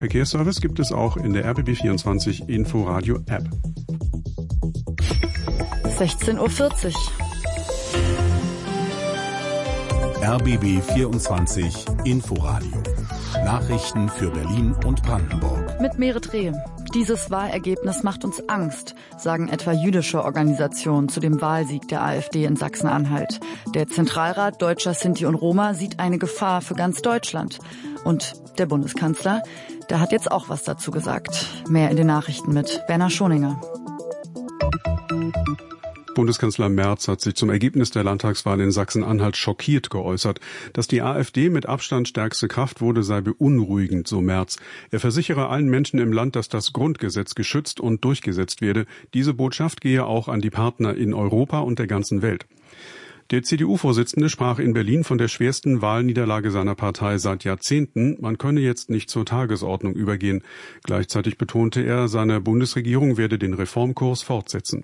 Verkehrsservice gibt es auch in der RBB24 Inforadio App. 16:40 Uhr. RBB 24 Inforadio. Nachrichten für Berlin und Brandenburg. Mit Merit Rehm. Dieses Wahlergebnis macht uns Angst, sagen etwa jüdische Organisationen zu dem Wahlsieg der AfD in Sachsen-Anhalt. Der Zentralrat Deutscher Sinti und Roma sieht eine Gefahr für ganz Deutschland. Und der Bundeskanzler, der hat jetzt auch was dazu gesagt. Mehr in den Nachrichten mit Werner Schoninger. Bundeskanzler Merz hat sich zum Ergebnis der Landtagswahl in Sachsen-Anhalt schockiert geäußert. Dass die AfD mit Abstand stärkste Kraft wurde, sei beunruhigend, so Merz. Er versichere allen Menschen im Land, dass das Grundgesetz geschützt und durchgesetzt werde. Diese Botschaft gehe auch an die Partner in Europa und der ganzen Welt. Der CDU-Vorsitzende sprach in Berlin von der schwersten Wahlniederlage seiner Partei seit Jahrzehnten. Man könne jetzt nicht zur Tagesordnung übergehen. Gleichzeitig betonte er, seine Bundesregierung werde den Reformkurs fortsetzen.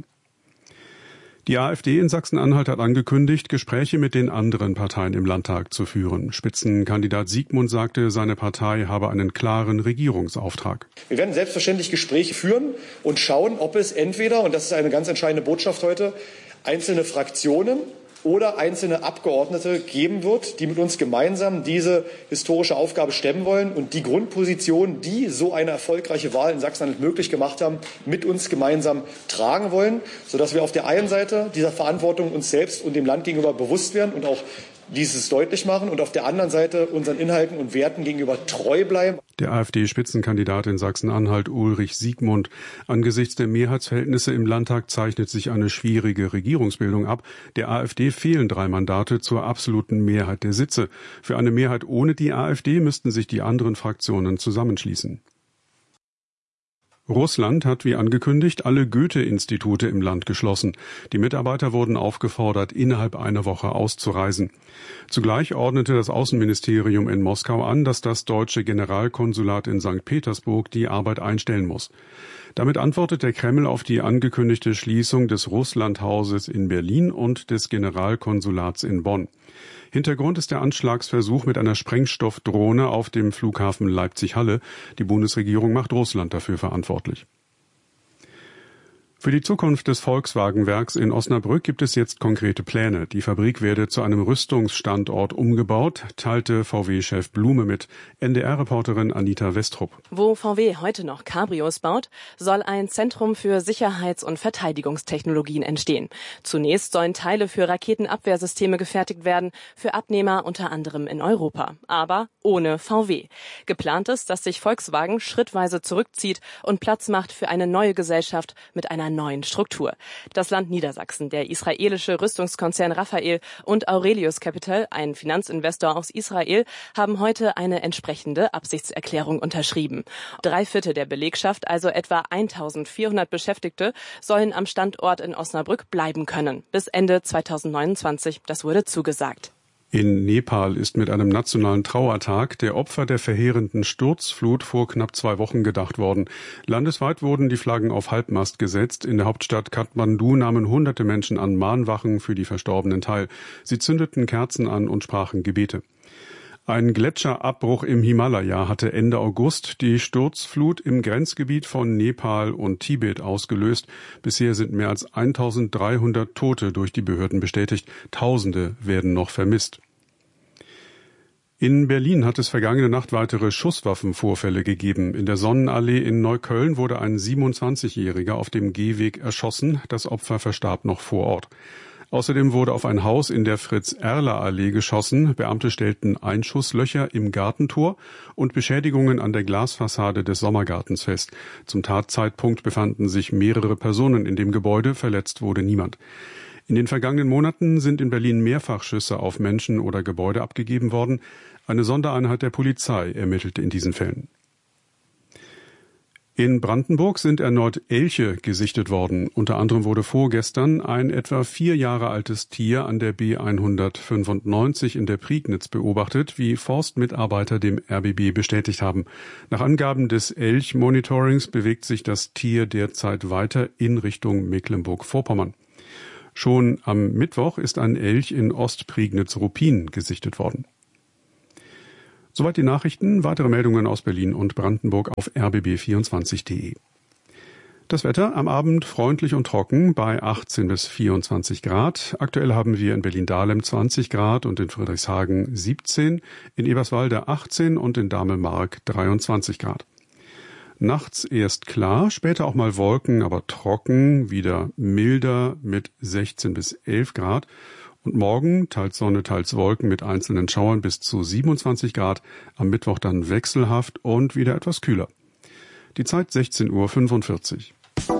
Die AfD in Sachsen-Anhalt hat angekündigt, Gespräche mit den anderen Parteien im Landtag zu führen. Spitzenkandidat Siegmund sagte, seine Partei habe einen klaren Regierungsauftrag. Wir werden selbstverständlich Gespräche führen und schauen, ob es entweder, und das ist eine ganz entscheidende Botschaft heute, einzelne Fraktionen oder einzelne Abgeordnete geben wird, die mit uns gemeinsam diese historische Aufgabe stemmen wollen und die Grundposition, die so eine erfolgreiche Wahl in Sachsen-Anhalt möglich gemacht haben, mit uns gemeinsam tragen wollen, sodass wir auf der einen Seite dieser Verantwortung uns selbst und dem Land gegenüber bewusst werden und auch dieses deutlich machen und auf der anderen Seite unseren Inhalten und Werten gegenüber treu bleiben. Der AfD-Spitzenkandidat in Sachsen-Anhalt Ulrich Siegmund. Angesichts der Mehrheitsverhältnisse im Landtag zeichnet sich eine schwierige Regierungsbildung ab. Der AfD fehlen 3 Mandate zur absoluten Mehrheit der Sitze. Für eine Mehrheit ohne die AfD müssten sich die anderen Fraktionen zusammenschließen. Russland hat wie angekündigt alle Goethe-Institute im Land geschlossen. Die Mitarbeiter wurden aufgefordert, innerhalb einer Woche auszureisen. Zugleich ordnete das Außenministerium in Moskau an, dass das deutsche Generalkonsulat in St. Petersburg die Arbeit einstellen muss. Damit antwortet der Kreml auf die angekündigte Schließung des Russlandhauses in Berlin und des Generalkonsulats in Bonn. Hintergrund ist der Anschlagsversuch mit einer Sprengstoffdrohne auf dem Flughafen Leipzig-Halle. Die Bundesregierung macht Russland dafür verantwortlich. Für die Zukunft des Volkswagen-Werks in Osnabrück gibt es jetzt konkrete Pläne. Die Fabrik werde zu einem Rüstungsstandort umgebaut, teilte VW-Chef Blume mit. NDR-Reporterin Anita Westrup. Wo VW heute noch Cabrios baut, soll ein Zentrum für Sicherheits- und Verteidigungstechnologien entstehen. Zunächst sollen Teile für Raketenabwehrsysteme gefertigt werden, für Abnehmer unter anderem in Europa. Aber ohne VW. Geplant ist, dass sich Volkswagen schrittweise zurückzieht und Platz macht für eine neue Gesellschaft mit einer neuen Struktur. Das Land Niedersachsen, der israelische Rüstungskonzern Rafael und Aurelius Capital, ein Finanzinvestor aus Israel, haben heute eine entsprechende Absichtserklärung unterschrieben. 3/4 der Belegschaft, also etwa 1400 Beschäftigte, sollen am Standort in Osnabrück bleiben können. Bis Ende 2029, das wurde zugesagt. In Nepal ist mit einem nationalen Trauertag der Opfer der verheerenden Sturzflut vor knapp 2 Wochen gedacht worden. Landesweit wurden die Flaggen auf Halbmast gesetzt. In der Hauptstadt Kathmandu nahmen hunderte Menschen an Mahnwachen für die Verstorbenen teil. Sie zündeten Kerzen an und sprachen Gebete. Ein Gletscherabbruch im Himalaya hatte Ende August die Sturzflut im Grenzgebiet von Nepal und Tibet ausgelöst. Bisher sind mehr als 1300 Tote durch die Behörden bestätigt. Tausende werden noch vermisst. In Berlin hat es vergangene Nacht weitere Schusswaffenvorfälle gegeben. In der Sonnenallee in Neukölln wurde ein 27-Jähriger auf dem Gehweg erschossen. Das Opfer verstarb noch vor Ort. Außerdem wurde auf ein Haus in der Fritz-Erler-Allee geschossen. Beamte stellten Einschusslöcher im Gartentor und Beschädigungen an der Glasfassade des Sommergartens fest. Zum Tatzeitpunkt befanden sich mehrere Personen in dem Gebäude, verletzt wurde niemand. In den vergangenen Monaten sind in Berlin mehrfach Schüsse auf Menschen oder Gebäude abgegeben worden. Eine Sondereinheit der Polizei ermittelte in diesen Fällen. In Brandenburg sind erneut Elche gesichtet worden. Unter anderem wurde vorgestern ein etwa 4 Jahre altes Tier an der B195 in der Prignitz beobachtet, wie Forstmitarbeiter dem RBB bestätigt haben. Nach Angaben des Elch-Monitorings bewegt sich das Tier derzeit weiter in Richtung Mecklenburg-Vorpommern. Schon am Mittwoch ist ein Elch in Ostprignitz-Ruppin gesichtet worden. Soweit die Nachrichten. Weitere Meldungen aus Berlin und Brandenburg auf rbb24.de. Das Wetter am Abend freundlich und trocken bei 18 bis 24 Grad. Aktuell haben wir in Berlin-Dahlem 20 Grad und in Friedrichshagen 17, in Eberswalde 18 und in Dahlem-Mark 23 Grad. Nachts erst klar, später auch mal Wolken, aber trocken, wieder milder mit 16 bis 11 Grad. Und morgen teils Sonne, teils Wolken mit einzelnen Schauern bis zu 27 Grad. Am Mittwoch dann wechselhaft und wieder etwas kühler. Die Zeit 16:45 Uhr.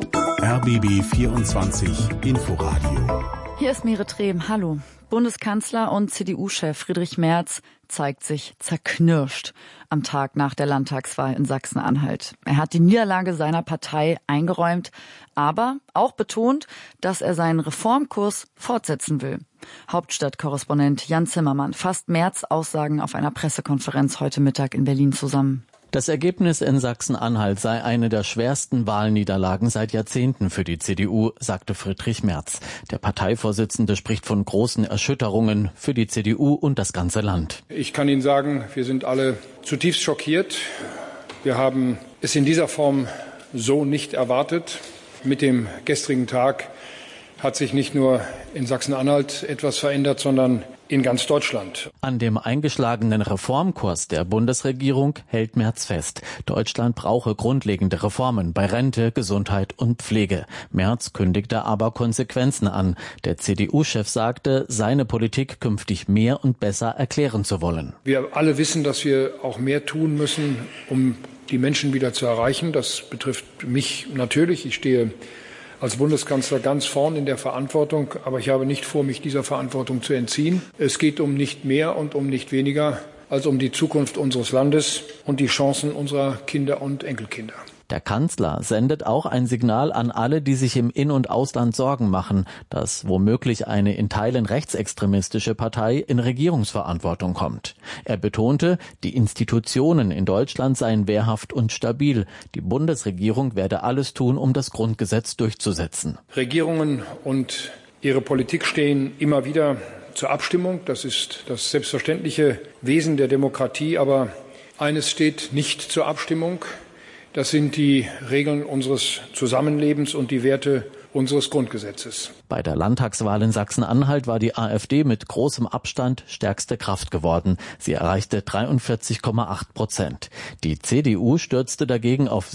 RBB 24 Inforadio. Hier ist Mire Trehm. Hallo. Bundeskanzler und CDU-Chef Friedrich Merz zeigt sich zerknirscht am Tag nach der Landtagswahl in Sachsen-Anhalt. Er hat die Niederlage seiner Partei eingeräumt, aber auch betont, dass er seinen Reformkurs fortsetzen will. Hauptstadtkorrespondent Jan Zimmermann fasst Merz' Aussagen auf einer Pressekonferenz heute Mittag in Berlin zusammen. Das Ergebnis in Sachsen-Anhalt sei eine der schwersten Wahlniederlagen seit Jahrzehnten für die CDU, sagte Friedrich Merz. Der Parteivorsitzende spricht von großen Erschütterungen für die CDU und das ganze Land. Ich kann Ihnen sagen, wir sind alle zutiefst schockiert. Wir haben es in dieser Form so nicht erwartet. Mit dem gestrigen Tag hat sich nicht nur in Sachsen-Anhalt etwas verändert, sondern in ganz Deutschland. An dem eingeschlagenen Reformkurs der Bundesregierung hält Merz fest. Deutschland brauche grundlegende Reformen bei Rente, Gesundheit und Pflege. Merz kündigte aber Konsequenzen an. Der CDU-Chef sagte, seine Politik künftig mehr und besser erklären zu wollen. Wir alle wissen, dass wir auch mehr tun müssen, um die Menschen wieder zu erreichen. Das betrifft mich natürlich. Ich stehe als Bundeskanzler ganz vorn in der Verantwortung, aber ich habe nicht vor, mich dieser Verantwortung zu entziehen. Es geht um nicht mehr und um nicht weniger als um die Zukunft unseres Landes und die Chancen unserer Kinder und Enkelkinder. Der Kanzler sendet auch ein Signal an alle, die sich im In- und Ausland Sorgen machen, dass womöglich eine in Teilen rechtsextremistische Partei in Regierungsverantwortung kommt. Er betonte, die Institutionen in Deutschland seien wehrhaft und stabil. Die Bundesregierung werde alles tun, um das Grundgesetz durchzusetzen. Regierungen und ihre Politik stehen immer wieder zur Abstimmung. Das ist das selbstverständliche Wesen der Demokratie. Aber eines steht nicht zur Abstimmung. Das sind die Regeln unseres Zusammenlebens und die Werte unseres Grundgesetzes. Bei der Landtagswahl in Sachsen-Anhalt war die AfD mit großem Abstand stärkste Kraft geworden. Sie erreichte 43,8%. Die CDU stürzte dagegen auf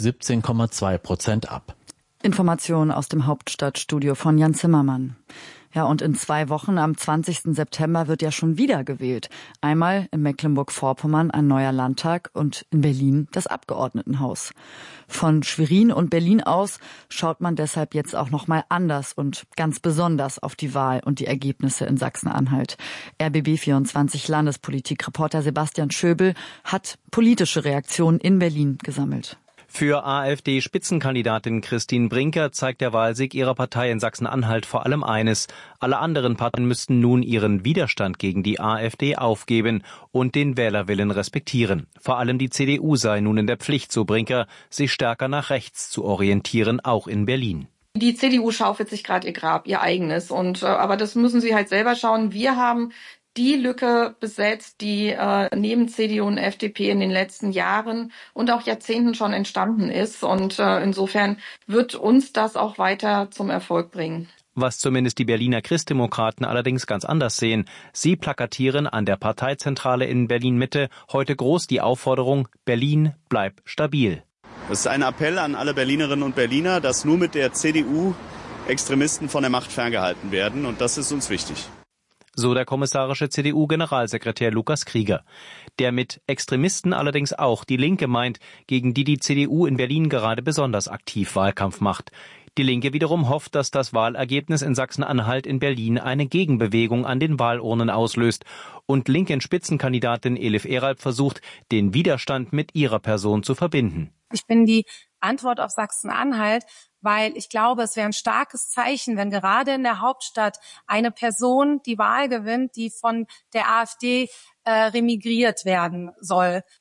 17,2% ab. Informationen aus dem Hauptstadtstudio von Jan Zimmermann. Ja, und in 2 Wochen, am 20. September, wird ja schon wieder gewählt. Einmal in Mecklenburg-Vorpommern ein neuer Landtag und in Berlin das Abgeordnetenhaus. Von Schwerin und Berlin aus schaut man deshalb jetzt auch noch mal anders und ganz besonders auf die Wahl und die Ergebnisse in Sachsen-Anhalt. RBB24 Landespolitik-Reporter Sebastian Schöbel hat politische Reaktionen in Berlin gesammelt. Für AfD-Spitzenkandidatin Christine Brinker zeigt der Wahlsieg ihrer Partei in Sachsen-Anhalt vor allem eines: Alle anderen Parteien müssten nun ihren Widerstand gegen die AfD aufgeben und den Wählerwillen respektieren. Vor allem die CDU sei nun in der Pflicht, so Brinker, sich stärker nach rechts zu orientieren, auch in Berlin. Die CDU schaufelt sich gerade ihr Grab, ihr eigenes. Aber das müssen sie halt selber schauen. Wir haben die Lücke besetzt, die neben CDU und FDP in den letzten Jahren und auch Jahrzehnten schon entstanden ist. Und insofern wird uns das auch weiter zum Erfolg bringen. Was zumindest die Berliner Christdemokraten allerdings ganz anders sehen. Sie plakatieren an der Parteizentrale in Berlin-Mitte heute groß die Aufforderung: Berlin, bleib stabil. Das ist ein Appell an alle Berlinerinnen und Berliner, dass nur mit der CDU Extremisten von der Macht ferngehalten werden. Und das ist uns wichtig. So der kommissarische CDU-Generalsekretär Lukas Krieger. Der mit Extremisten allerdings auch die Linke meint, gegen die CDU in Berlin gerade besonders aktiv Wahlkampf macht. Die Linke wiederum hofft, dass das Wahlergebnis in Sachsen-Anhalt in Berlin eine Gegenbewegung an den Wahlurnen auslöst. Und linken Spitzenkandidatin Elif Eralp versucht, den Widerstand mit ihrer Person zu verbinden. Ich bin die Antwort auf Sachsen-Anhalt, weil ich glaube, es wäre ein starkes Zeichen, wenn gerade in der Hauptstadt eine Person die Wahl gewinnt, die von der AfD remigriert werden soll.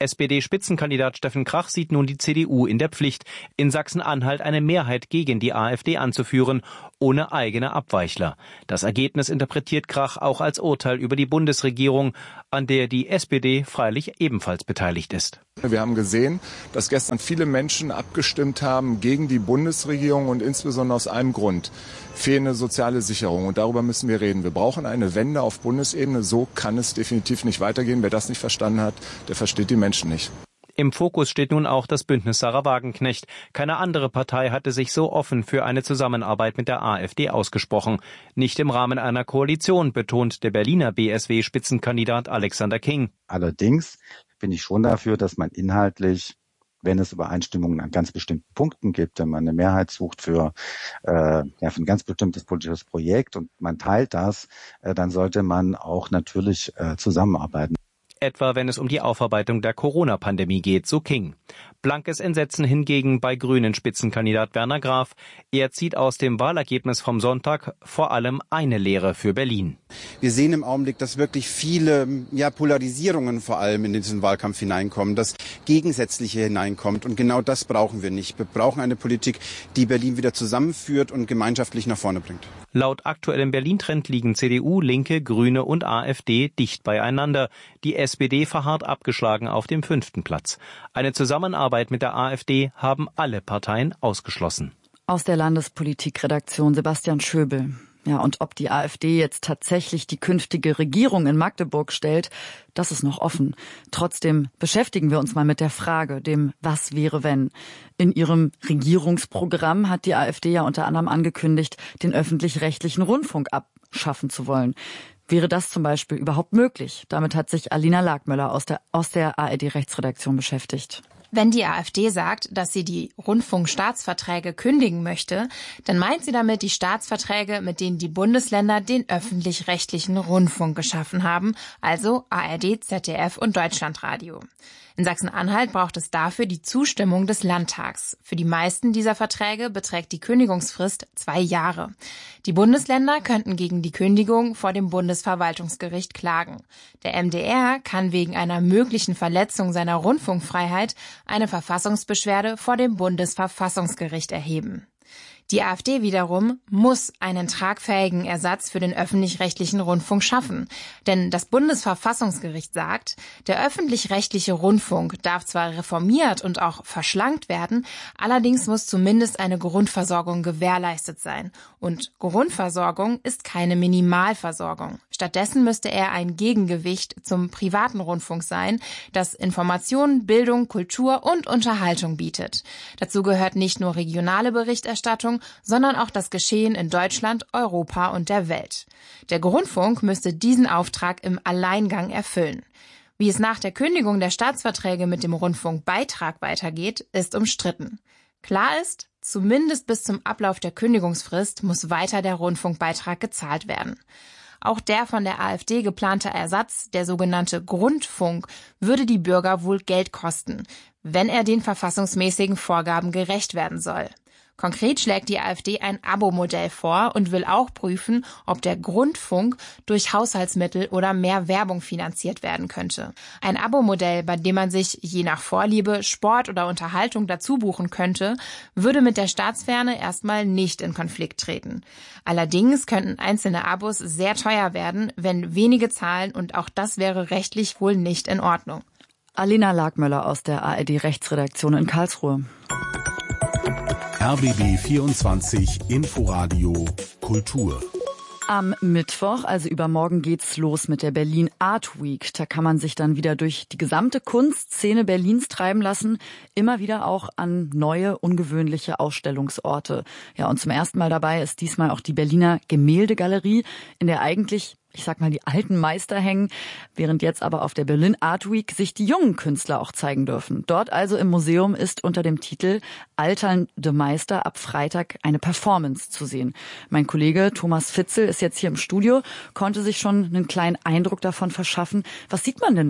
SPD-Spitzenkandidat Steffen Krach sieht nun die CDU in der Pflicht, in Sachsen-Anhalt eine Mehrheit gegen die AfD anzuführen, ohne eigene Abweichler. Das Ergebnis interpretiert Krach auch als Urteil über die Bundesregierung, an der die SPD freilich ebenfalls beteiligt ist. Wir haben gesehen, dass gestern viele Menschen abgestimmt haben gegen die Bundesregierung und insbesondere aus einem Grund: fehlende soziale Sicherung. Und darüber müssen wir reden. Wir brauchen eine Wende auf Bundesebene. So kann es definitiv nicht weitergehen. Wer das nicht verstanden hat, der versteht die Menschen nicht. Im Fokus steht nun auch das Bündnis Sarah Wagenknecht. Keine andere Partei hatte sich so offen für eine Zusammenarbeit mit der AfD ausgesprochen. Nicht im Rahmen einer Koalition, betont der Berliner BSW-Spitzenkandidat Alexander King. Allerdings bin ich schon dafür, dass man inhaltlich, wenn es Übereinstimmungen an ganz bestimmten Punkten gibt, wenn man eine Mehrheit sucht für ein ganz bestimmtes politisches Projekt und man teilt das, dann sollte man auch natürlich zusammenarbeiten. Etwa wenn es um die Aufarbeitung der Corona-Pandemie geht, so King. Blankes Entsetzen hingegen bei Grünen-Spitzenkandidat Werner Graf. Er zieht aus dem Wahlergebnis vom Sonntag vor allem eine Lehre für Berlin. Wir sehen im Augenblick, dass wirklich viele Polarisierungen vor allem in diesen Wahlkampf hineinkommen, dass Gegensätzliche hineinkommt. Und genau das brauchen wir nicht. Wir brauchen eine Politik, die Berlin wieder zusammenführt und gemeinschaftlich nach vorne bringt. Laut aktuellem Berlin-Trend liegen CDU, Linke, Grüne und AfD dicht beieinander. Die SPD verharrt abgeschlagen auf dem 5. Platz. Eine Zusammenarbeit mit der AfD haben alle Parteien ausgeschlossen. Aus der Landespolitikredaktion Sebastian Schöbel. Ja, und ob die AfD jetzt tatsächlich die künftige Regierung in Magdeburg stellt, das ist noch offen. Trotzdem beschäftigen wir uns mal mit der Frage, dem Was wäre wenn. In ihrem Regierungsprogramm hat die AfD ja unter anderem angekündigt, den öffentlich-rechtlichen Rundfunk abschaffen zu wollen. Wäre das zum Beispiel überhaupt möglich? Damit hat sich Alina Lagmöller aus der ARD-Rechtsredaktion beschäftigt. Wenn die AfD sagt, dass sie die Rundfunkstaatsverträge kündigen möchte, dann meint sie damit die Staatsverträge, mit denen die Bundesländer den öffentlich-rechtlichen Rundfunk geschaffen haben, also ARD, ZDF und Deutschlandradio. In Sachsen-Anhalt braucht es dafür die Zustimmung des Landtags. Für die meisten dieser Verträge beträgt die Kündigungsfrist 2 Jahre. Die Bundesländer könnten gegen die Kündigung vor dem Bundesverwaltungsgericht klagen. Der MdR kann wegen einer möglichen Verletzung seiner Rundfunkfreiheit eine Verfassungsbeschwerde vor dem Bundesverfassungsgericht erheben. Die AfD wiederum muss einen tragfähigen Ersatz für den öffentlich-rechtlichen Rundfunk schaffen. Denn das Bundesverfassungsgericht sagt, der öffentlich-rechtliche Rundfunk darf zwar reformiert und auch verschlankt werden, allerdings muss zumindest eine Grundversorgung gewährleistet sein. Und Grundversorgung ist keine Minimalversorgung. Stattdessen müsste er ein Gegengewicht zum privaten Rundfunk sein, das Information, Bildung, Kultur und Unterhaltung bietet. Dazu gehört nicht nur regionale Berichterstattung, sondern auch das Geschehen in Deutschland, Europa und der Welt. Der Rundfunk müsste diesen Auftrag im Alleingang erfüllen. Wie es nach der Kündigung der Staatsverträge mit dem Rundfunkbeitrag weitergeht, ist umstritten. Klar ist, zumindest bis zum Ablauf der Kündigungsfrist muss weiter der Rundfunkbeitrag gezahlt werden. Auch der von der AfD geplante Ersatz, der sogenannte Grundfunk, würde die Bürger wohl Geld kosten, wenn er den verfassungsmäßigen Vorgaben gerecht werden soll. Konkret schlägt die AfD ein Abo-Modell vor und will auch prüfen, ob der Grundfunk durch Haushaltsmittel oder mehr Werbung finanziert werden könnte. Ein Abo-Modell, bei dem man sich je nach Vorliebe Sport oder Unterhaltung dazu buchen könnte, würde mit der Staatsferne erstmal nicht in Konflikt treten. Allerdings könnten einzelne Abos sehr teuer werden, wenn wenige zahlen, und auch das wäre rechtlich wohl nicht in Ordnung. Alina Lagmöller aus der ARD-Rechtsredaktion in Karlsruhe. RBB 24 Inforadio Kultur. Am Mittwoch, also übermorgen, geht's los mit der Berlin Art Week. Da kann man sich dann wieder durch die gesamte Kunstszene Berlins treiben lassen, immer wieder auch an neue, ungewöhnliche Ausstellungsorte. Ja, und zum ersten Mal dabei ist diesmal auch die Berliner Gemäldegalerie, in der eigentlich, ich sag mal, die alten Meister hängen, während jetzt aber auf der Berlin Art Week sich die jungen Künstler auch zeigen dürfen. Dort also im Museum ist unter dem Titel Alternde Meister ab Freitag eine Performance zu sehen. Mein Kollege Thomas Fitzel ist jetzt hier im Studio, konnte sich schon einen kleinen Eindruck davon verschaffen. Was sieht man denn da?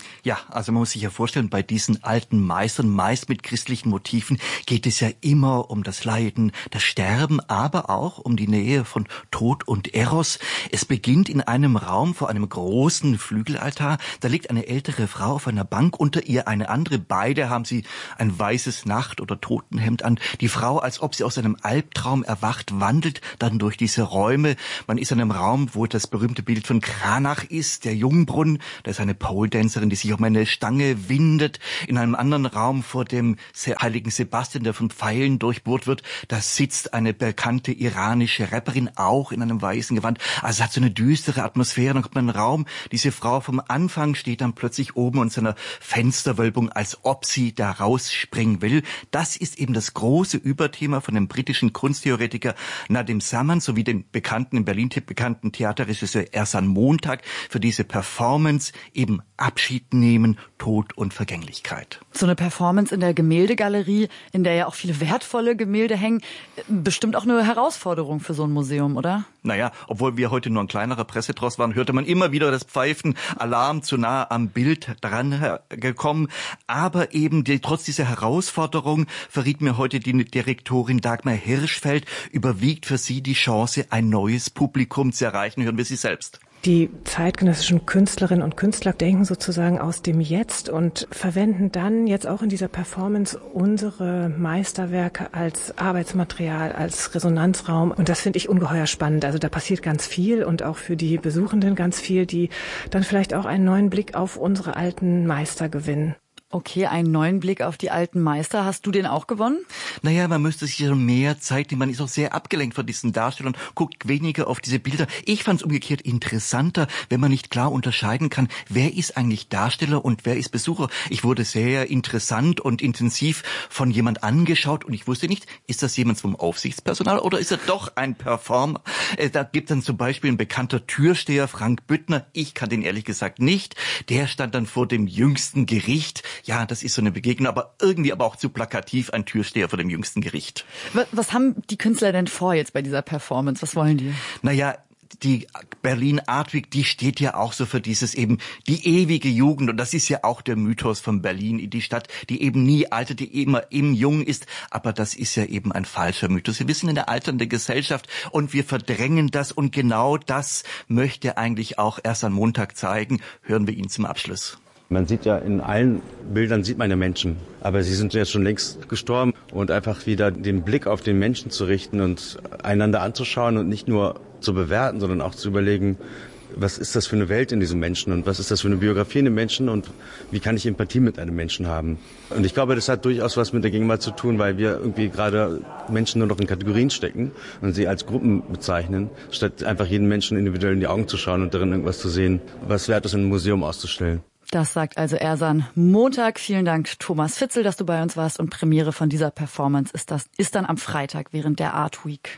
Ja, also man muss sich ja vorstellen, bei diesen alten Meistern, meist mit christlichen Motiven, geht es ja immer um das Leiden, das Sterben, aber auch um die Nähe von Tod und Eros. Es beginnt in einem Raum vor einem großen Flügelaltar. Da liegt eine ältere Frau auf einer Bank, unter ihr eine andere. Beide haben sie ein weißes Nacht- oder Totenhemd an. Die Frau, als ob sie aus einem Albtraum erwacht, wandelt dann durch diese Räume. Man ist in einem Raum, wo das berühmte Bild von Kranach ist, der Jungbrunnen. Da ist eine Pole-Dancerin, die sich um eine Stange windet. In einem anderen Raum vor dem heiligen Sebastian, der von Pfeilen durchbohrt wird, da sitzt eine bekannte iranische Rapperin, auch in einem weißen Gewand. Also es hat so eine düstere Atmosphäre. Dann kommt man in einen Raum, diese Frau vom Anfang steht dann plötzlich oben in seiner Fensterwölbung, als ob sie da rausspringen will. Das ist eben das große Überthema von dem britischen Kunsttheoretiker Nadim Samman sowie dem bekannten, in Berlin bekannten Theaterregisseur Ersan Montag für diese Performance, eben Abschied nehmen, Tod und Vergänglichkeit. So eine Performance in der Gemäldegalerie, in der ja auch viele wertvolle Gemälde hängen, bestimmt auch eine Herausforderung für so ein Museum, oder? Naja, obwohl wir heute nur ein kleinerer Pressetross waren, hörte man immer wieder das Pfeifen, Alarm, zu nah am Bild dran gekommen. Aber eben trotz dieser Herausforderung, verriet mir heute die Direktorin Dagmar Hirschfeld, überwiegt für sie die Chance, ein neues Publikum zu erreichen. Hören wir sie selbst. Die zeitgenössischen Künstlerinnen und Künstler denken sozusagen aus dem Jetzt und verwenden dann jetzt auch in dieser Performance unsere Meisterwerke als Arbeitsmaterial, als Resonanzraum. Und das finde ich ungeheuer spannend. Also da passiert ganz viel und auch für die Besuchenden ganz viel, die dann vielleicht auch einen neuen Blick auf unsere alten Meister gewinnen. Okay, einen neuen Blick auf die alten Meister. Hast du den auch gewonnen? Naja, man müsste sich schon mehr Zeit nehmen. Man ist auch sehr abgelenkt von diesen Darstellern, guckt weniger auf diese Bilder. Ich fand es umgekehrt interessanter, wenn man nicht klar unterscheiden kann, wer ist eigentlich Darsteller und wer ist Besucher. Ich wurde sehr interessant und intensiv von jemand angeschaut und ich wusste nicht, ist das jemand vom Aufsichtspersonal oder ist er doch ein Performer? Da gibt dann zum Beispiel ein bekannter Türsteher, Frank Büttner. Ich kann den ehrlich gesagt nicht. Der stand dann vor dem jüngsten Gericht. Ja, das ist so eine Begegnung, aber irgendwie aber auch zu plakativ, ein Türsteher vor dem jüngsten Gericht. Was haben die Künstler denn vor jetzt bei dieser Performance? Was wollen die? Naja, die Berlin Art Week, die steht ja auch so für dieses eben die ewige Jugend und das ist ja auch der Mythos von Berlin, die Stadt, die eben nie altert, die immer jung ist, aber das ist ja eben ein falscher Mythos. Wir sind in der alternden Gesellschaft und wir verdrängen das und genau das möchte eigentlich auch Ersan Montag zeigen. Hören wir ihn zum Abschluss. Man sieht ja in allen Bildern sieht man ja Menschen, aber sie sind jetzt schon längst gestorben und einfach wieder den Blick auf den Menschen zu richten und einander anzuschauen und nicht nur zu bewerten, sondern auch zu überlegen, was ist das für eine Welt in diesem Menschen und was ist das für eine Biografie in dem Menschen und wie kann ich Empathie mit einem Menschen haben. Und ich glaube, das hat durchaus was mit der Gegenwart zu tun, weil wir irgendwie gerade Menschen nur noch in Kategorien stecken und sie als Gruppen bezeichnen, statt einfach jeden Menschen individuell in die Augen zu schauen und darin irgendwas zu sehen, was wert ist, in einem Museum auszustellen. Das sagt also Ersan Montag. Vielen Dank, Thomas Fitzel, dass du bei uns warst. Und Premiere von dieser Performance ist dann am Freitag während der Art Week.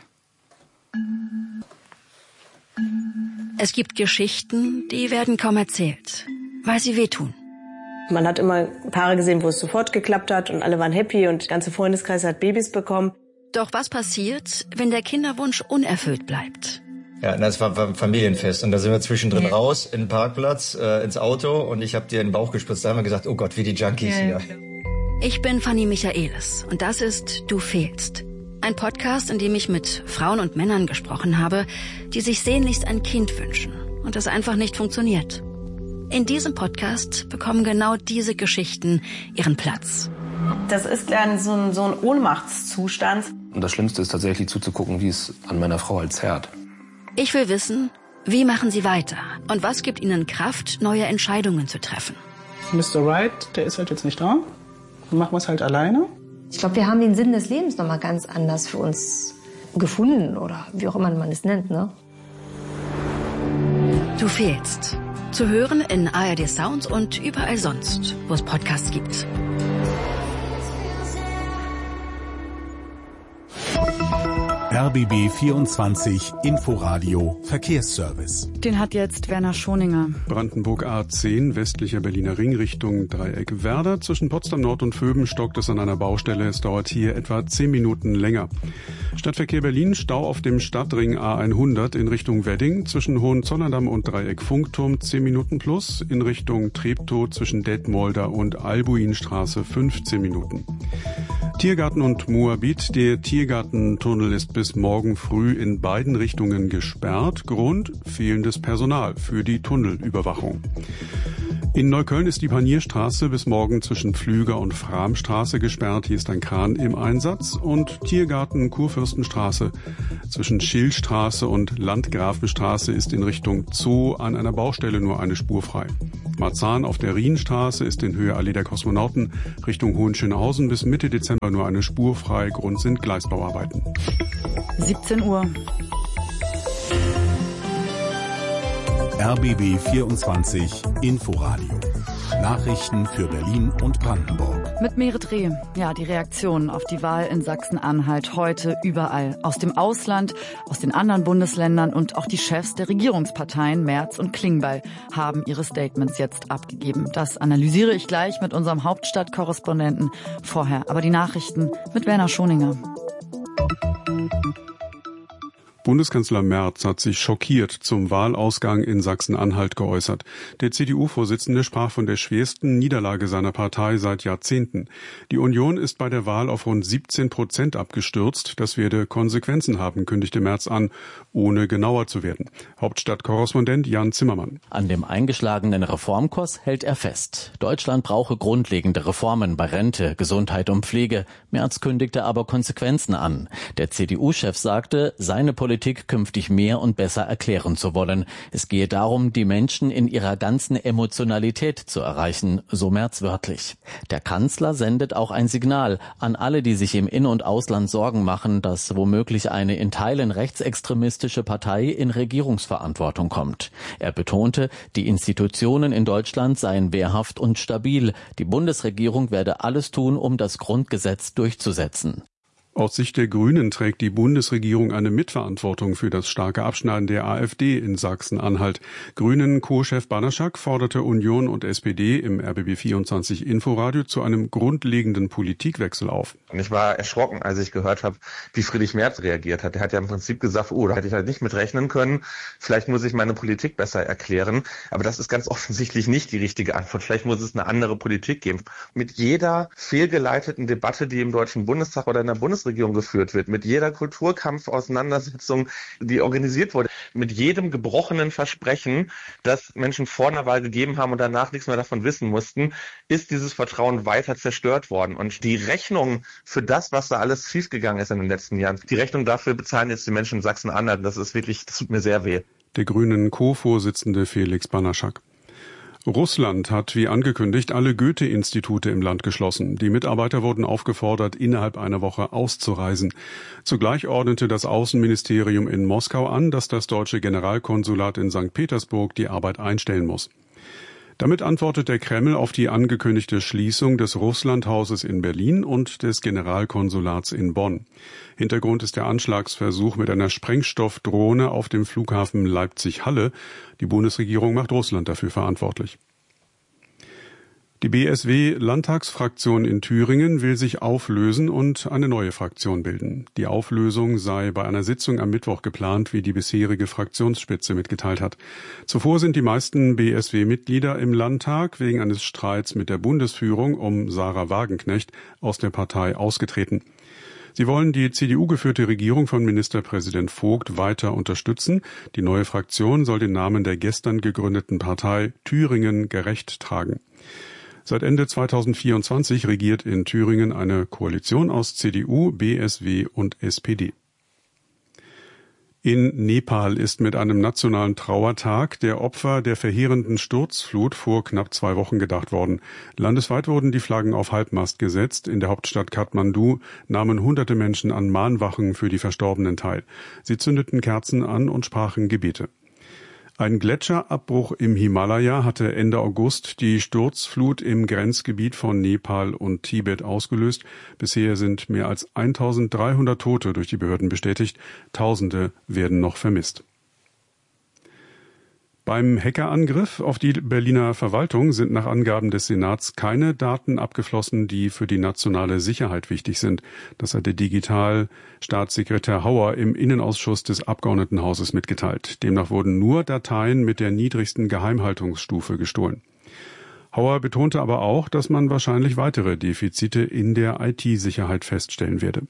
Es gibt Geschichten, die werden kaum erzählt, weil sie wehtun. Man hat immer Paare gesehen, wo es sofort geklappt hat und alle waren happy und der ganze Freundeskreis hat Babys bekommen. Doch was passiert, wenn der Kinderwunsch unerfüllt bleibt? Ja, das war ein Familienfest und da sind wir zwischendrin raus in den Parkplatz, ins Auto und ich habe dir in den Bauch gespritzt. Da haben wir gesagt, oh Gott, wie die Junkies hier. Ich bin Fanny Michaelis und das ist Du fehlst. Ein Podcast, in dem ich mit Frauen und Männern gesprochen habe, die sich sehnlichst ein Kind wünschen und das einfach nicht funktioniert. In diesem Podcast bekommen genau diese Geschichten ihren Platz. Das ist dann so ein Ohnmachtszustand. Und das Schlimmste ist tatsächlich zuzugucken, wie es an meiner Frau halt zerrt. Ich will wissen, wie machen sie weiter und was gibt ihnen Kraft, neue Entscheidungen zu treffen. Mr. Right, der ist halt jetzt nicht da. Dann machen wir es halt alleine. Ich glaube, wir haben den Sinn des Lebens noch mal ganz anders für uns gefunden oder wie auch immer man es nennt, ne? Du fehlst. Zu hören in ARD Sounds und überall sonst, wo es Podcasts gibt. RBB 24 Inforadio Verkehrsservice. Den hat jetzt Werner Schoninger. Brandenburg A10, westlicher Berliner Ring Richtung Dreieck Werder. Zwischen Potsdam Nord und Vöben stockt es an einer Baustelle. Es dauert hier etwa 10 Minuten länger. Stadtverkehr Berlin, Stau auf dem Stadtring A100 in Richtung Wedding. Zwischen Hohenzollerndamm und Dreieck Funkturm 10 Minuten plus. In Richtung Treptow zwischen Detmolder und Albuinstraße 15 Minuten. Tiergarten und Moabit. Der Tiergartentunnel ist bis morgen früh in beiden Richtungen gesperrt. Grund: fehlendes Personal für die Tunnelüberwachung. In Neukölln ist die Panierstraße bis morgen zwischen Pflüger und Framstraße gesperrt. Hier ist ein Kran im Einsatz. Und Tiergarten Kurfürstenstraße zwischen Schillstraße und Landgrafenstraße ist in Richtung Zoo an einer Baustelle nur eine Spur frei. Marzahn auf der Rienstraße ist in Höhe Allee der Kosmonauten Richtung Hohenschönhausen bis Mitte Dezember nur eine Spur frei. Grund sind Gleisbauarbeiten. 17 Uhr. RBB 24 Inforadio. Nachrichten für Berlin und Brandenburg. Mit Merit Reh. Ja, die Reaktionen auf die Wahl in Sachsen-Anhalt heute überall. Aus dem Ausland, aus den anderen Bundesländern und auch die Chefs der Regierungsparteien Merz und Klingbeil haben ihre Statements jetzt abgegeben. Das analysiere ich gleich mit unserem Hauptstadtkorrespondenten. Vorher aber die Nachrichten mit Werner Schoninger. Bundeskanzler Merz hat sich schockiert zum Wahlausgang in Sachsen-Anhalt geäußert. Der CDU-Vorsitzende sprach von der schwersten Niederlage seiner Partei seit Jahrzehnten. Die Union ist bei der Wahl auf rund 17% abgestürzt. Das werde Konsequenzen haben, kündigte Merz an, ohne genauer zu werden. Hauptstadtkorrespondent Jan Zimmermann. An dem eingeschlagenen Reformkurs hält er fest. Deutschland brauche grundlegende Reformen bei Rente, Gesundheit und Pflege. Merz kündigte aber Konsequenzen an. Der CDU-Chef sagte, seine Politik künftig mehr und besser erklären zu wollen. Es gehe darum, die Menschen in ihrer ganzen Emotionalität zu erreichen, so Merz wörtlich. Der Kanzler sendet auch ein Signal an alle, die sich im In- und Ausland Sorgen machen, dass womöglich eine in Teilen rechtsextremistische Partei in Regierungsverantwortung kommt. Er betonte, die Institutionen in Deutschland seien wehrhaft und stabil. Die Bundesregierung werde alles tun, um das Grundgesetz durchzusetzen. Aus Sicht der Grünen trägt die Bundesregierung eine Mitverantwortung für das starke Abschneiden der AfD in Sachsen-Anhalt. Grünen-Co-Chef Banaschak forderte Union und SPD im RBB 24 Inforadio zu einem grundlegenden Politikwechsel auf. Und ich war erschrocken, als ich gehört habe, wie Friedrich Merz reagiert hat. Er hat ja im Prinzip gesagt, da hätte ich halt nicht mit rechnen können. Vielleicht muss ich meine Politik besser erklären. Aber das ist ganz offensichtlich nicht die richtige Antwort. Vielleicht muss es eine andere Politik geben. Mit jeder fehlgeleiteten Debatte, die im Deutschen Bundestag oder in der Bundesregierung geführt wird, mit jeder Kulturkampfauseinandersetzung, die organisiert wurde, mit jedem gebrochenen Versprechen, das Menschen vor einer Wahl gegeben haben und danach nichts mehr davon wissen mussten, ist dieses Vertrauen weiter zerstört worden. Und die Rechnung für das, was da alles schiefgegangen ist in den letzten Jahren, die Rechnung dafür bezahlen jetzt die Menschen in Sachsen-Anhalt. Das tut mir sehr weh. Der Grünen Co-Vorsitzende Felix Banaschak. Russland hat wie angekündigt alle Goethe-Institute im Land geschlossen. Die Mitarbeiter wurden aufgefordert, innerhalb einer Woche auszureisen. Zugleich ordnete das Außenministerium in Moskau an, dass das deutsche Generalkonsulat in St. Petersburg die Arbeit einstellen muss. Damit antwortet der Kreml auf die angekündigte Schließung des Russlandhauses in Berlin und des Generalkonsulats in Bonn. Hintergrund ist der Anschlagsversuch mit einer Sprengstoffdrohne auf dem Flughafen Leipzig-Halle. Die Bundesregierung macht Russland dafür verantwortlich. Die BSW-Landtagsfraktion in Thüringen will sich auflösen und eine neue Fraktion bilden. Die Auflösung sei bei einer Sitzung am Mittwoch geplant, wie die bisherige Fraktionsspitze mitgeteilt hat. Zuvor sind die meisten BSW-Mitglieder im Landtag wegen eines Streits mit der Bundesführung um Sarah Wagenknecht aus der Partei ausgetreten. Sie wollen die CDU-geführte Regierung von Ministerpräsident Vogt weiter unterstützen. Die neue Fraktion soll den Namen der gestern gegründeten Partei Thüringen gerecht tragen. Seit Ende 2024 regiert in Thüringen eine Koalition aus CDU, BSW und SPD. In Nepal ist mit einem nationalen Trauertag der Opfer der verheerenden Sturzflut vor knapp 2 Wochen gedacht worden. Landesweit wurden die Flaggen auf Halbmast gesetzt. In der Hauptstadt Kathmandu nahmen hunderte Menschen an Mahnwachen für die Verstorbenen teil. Sie zündeten Kerzen an und sprachen Gebete. Ein Gletscherabbruch im Himalaya hatte Ende August die Sturzflut im Grenzgebiet von Nepal und Tibet ausgelöst. Bisher sind mehr als 1300 Tote durch die Behörden bestätigt. Tausende werden noch vermisst. Beim Hackerangriff auf die Berliner Verwaltung sind nach Angaben des Senats keine Daten abgeflossen, die für die nationale Sicherheit wichtig sind. Das hat der Digitalstaatssekretär Hauer im Innenausschuss des Abgeordnetenhauses mitgeteilt. Demnach wurden nur Dateien mit der niedrigsten Geheimhaltungsstufe gestohlen. Hauer betonte aber auch, dass man wahrscheinlich weitere Defizite in der IT-Sicherheit feststellen werde.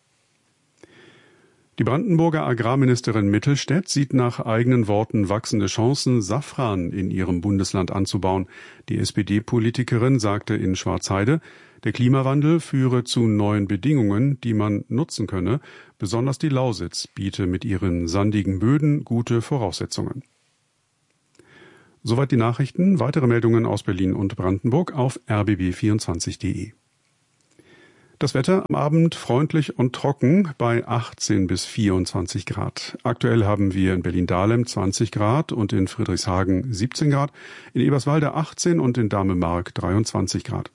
Die Brandenburger Agrarministerin Mittelstädt sieht nach eigenen Worten wachsende Chancen, Safran in ihrem Bundesland anzubauen. Die SPD-Politikerin sagte in Schwarzheide, der Klimawandel führe zu neuen Bedingungen, die man nutzen könne. Besonders die Lausitz biete mit ihren sandigen Böden gute Voraussetzungen. Soweit die Nachrichten. Weitere Meldungen aus Berlin und Brandenburg auf rbb24.de. Das Wetter am Abend freundlich und trocken bei 18 bis 24 Grad. Aktuell haben wir in Berlin-Dahlem 20 Grad und in Friedrichshagen 17 Grad, in Eberswalde 18 und in Dahlem-Mark 23 Grad.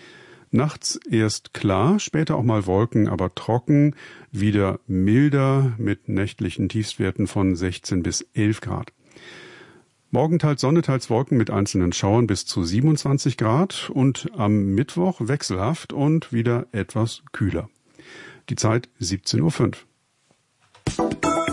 Nachts erst klar, später auch mal Wolken, aber trocken, wieder milder mit nächtlichen Tiefstwerten von 16 bis 11 Grad. Morgen teils Sonne, teils Wolken mit einzelnen Schauern bis zu 27 Grad und am Mittwoch wechselhaft und wieder etwas kühler. Die Zeit 17:05 Uhr.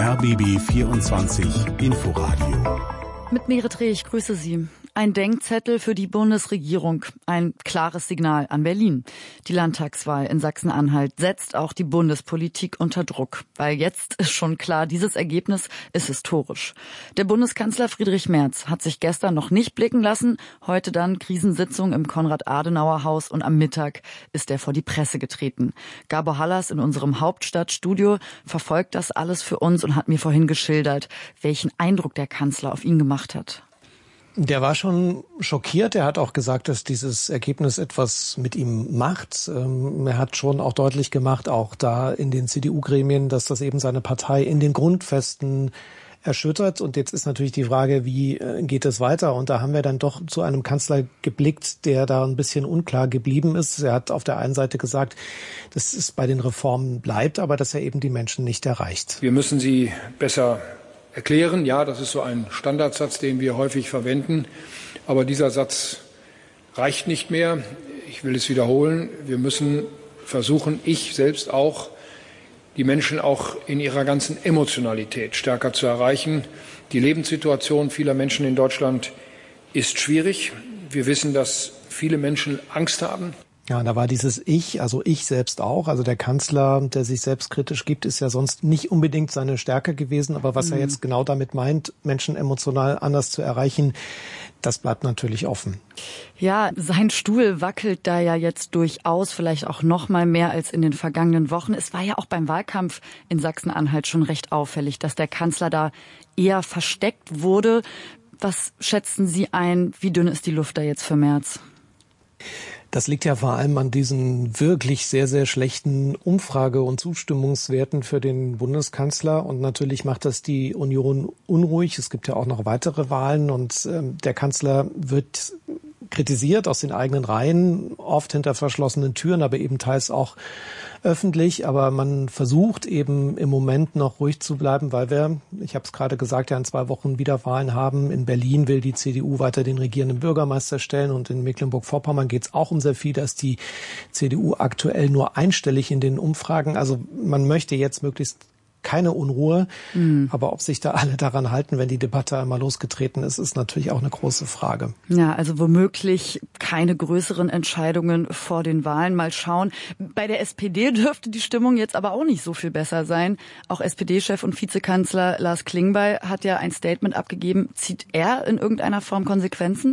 RBB 24 Inforadio. Mit Merit Reh, ich grüße Sie. Ein Denkzettel für die Bundesregierung, ein klares Signal an Berlin. Die Landtagswahl in Sachsen-Anhalt setzt auch die Bundespolitik unter Druck, weil jetzt ist schon klar, dieses Ergebnis ist historisch. Der Bundeskanzler Friedrich Merz hat sich gestern noch nicht blicken lassen, heute dann Krisensitzung im Konrad-Adenauer-Haus und am Mittag ist er vor die Presse getreten. Gabor Hallas in unserem Hauptstadtstudio verfolgt das alles für uns und hat mir vorhin geschildert, welchen Eindruck der Kanzler auf ihn gemacht hat. Der war schon schockiert. Er hat auch gesagt, dass dieses Ergebnis etwas mit ihm macht. Er hat schon auch deutlich gemacht, auch da in den CDU-Gremien, dass das eben seine Partei in den Grundfesten erschüttert. Und jetzt ist natürlich die Frage, wie geht es weiter? Und da haben wir dann doch zu einem Kanzler geblickt, der da ein bisschen unklar geblieben ist. Er hat auf der einen Seite gesagt, dass es bei den Reformen bleibt, aber dass er eben die Menschen nicht erreicht. Wir müssen sie besser erklären. Ja, das ist so ein Standardsatz, den wir häufig verwenden. Aber dieser Satz reicht nicht mehr. Ich will es wiederholen. Wir müssen versuchen, ich selbst auch, die Menschen auch in ihrer ganzen Emotionalität stärker zu erreichen. Die Lebenssituation vieler Menschen in Deutschland ist schwierig. Wir wissen, dass viele Menschen Angst haben. Ja, da war dieses Ich, also ich selbst auch. Also der Kanzler, der sich selbstkritisch gibt, ist ja sonst nicht unbedingt seine Stärke gewesen. Aber was er jetzt genau damit meint, Menschen emotional anders zu erreichen, das bleibt natürlich offen. Ja, sein Stuhl wackelt da ja jetzt durchaus, vielleicht auch noch mal mehr als in den vergangenen Wochen. Es war ja auch beim Wahlkampf in Sachsen-Anhalt schon recht auffällig, dass der Kanzler da eher versteckt wurde. Was schätzen Sie ein? Wie dünn ist die Luft da jetzt für Merz? Das liegt ja vor allem an diesen wirklich sehr, sehr schlechten Umfrage- und Zustimmungswerten für den Bundeskanzler. Und natürlich macht das die Union unruhig. Es gibt ja auch noch weitere Wahlen und der Kanzler wird kritisiert aus den eigenen Reihen, oft hinter verschlossenen Türen, aber eben teils auch öffentlich. Aber man versucht eben im Moment noch ruhig zu bleiben, weil wir, ich habe es gerade gesagt, ja in 2 Wochen wieder Wahlen haben. In Berlin will die CDU weiter den regierenden Bürgermeister stellen und in Mecklenburg-Vorpommern geht es auch um sehr viel, dass die CDU aktuell nur einstellig in den Umfragen. Also man möchte jetzt möglichst keine Unruhe. Aber ob sich da alle daran halten, wenn die Debatte einmal losgetreten ist, ist natürlich auch eine große Frage. Ja, also womöglich keine größeren Entscheidungen vor den Wahlen. Mal schauen. Bei der SPD dürfte die Stimmung jetzt aber auch nicht so viel besser sein. Auch SPD-Chef und Vizekanzler Lars Klingbeil hat ja ein Statement abgegeben. Zieht er in irgendeiner Form Konsequenzen?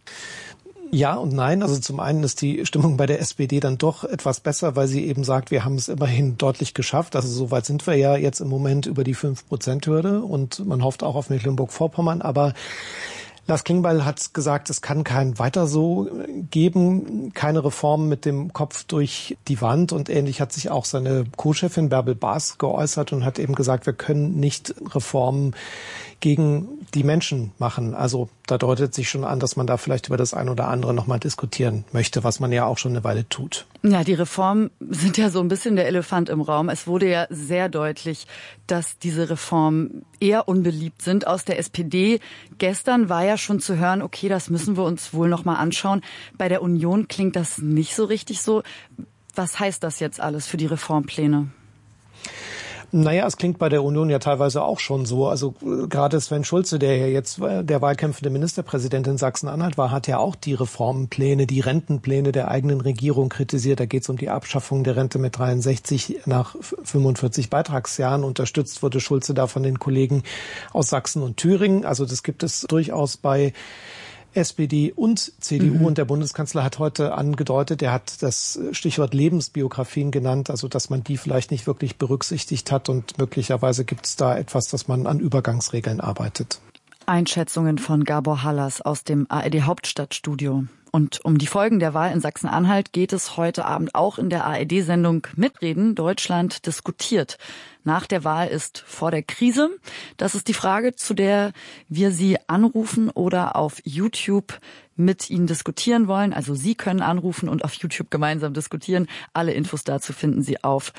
Ja und nein. Also zum einen ist die Stimmung bei der SPD dann doch etwas besser, weil sie eben sagt, wir haben es immerhin deutlich geschafft. Also soweit sind wir ja jetzt im Moment über die 5%-Hürde und man hofft auch auf Mecklenburg-Vorpommern. Aber Lars Klingbeil hat gesagt, es kann kein weiter so geben, keine Reformen mit dem Kopf durch die Wand. Und ähnlich hat sich auch seine Co-Chefin Bärbel Baas geäußert und hat eben gesagt, wir können nicht Reformen gegen die Menschen machen. Also da deutet sich schon an, dass man da vielleicht über das ein oder andere nochmal diskutieren möchte, was man ja auch schon eine Weile tut. Ja, die Reformen sind ja so ein bisschen der Elefant im Raum. Es wurde ja sehr deutlich, dass diese Reformen eher unbeliebt sind aus der SPD. Gestern war ja schon zu hören, okay, das müssen wir uns wohl nochmal anschauen. Bei der Union klingt das nicht so richtig so. Was heißt das jetzt alles für die Reformpläne? Naja, es klingt bei der Union ja teilweise auch schon so. Also gerade Sven Schulze, der ja jetzt der wahlkämpfende Ministerpräsident in Sachsen-Anhalt war, hat ja auch die Reformpläne, die Rentenpläne der eigenen Regierung kritisiert. Da geht es um die Abschaffung der Rente mit 63 nach 45 Beitragsjahren. Unterstützt wurde Schulze da von den Kollegen aus Sachsen und Thüringen. Also das gibt es durchaus bei SPD und CDU. Und der Bundeskanzler hat heute angedeutet, er hat das Stichwort Lebensbiografien genannt, also dass man die vielleicht nicht wirklich berücksichtigt hat und möglicherweise gibt es da etwas, dass man an Übergangsregeln arbeitet. Einschätzungen von Gabor Hallas aus dem ARD Hauptstadtstudio. Und um die Folgen der Wahl in Sachsen-Anhalt geht es heute Abend auch in der ARD-Sendung Mitreden Deutschland diskutiert. Nach der Wahl ist vor der Krise. Das ist die Frage, zu der wir Sie anrufen oder auf YouTube mit Ihnen diskutieren wollen. Also Sie können anrufen und auf YouTube gemeinsam diskutieren. Alle Infos dazu finden Sie auf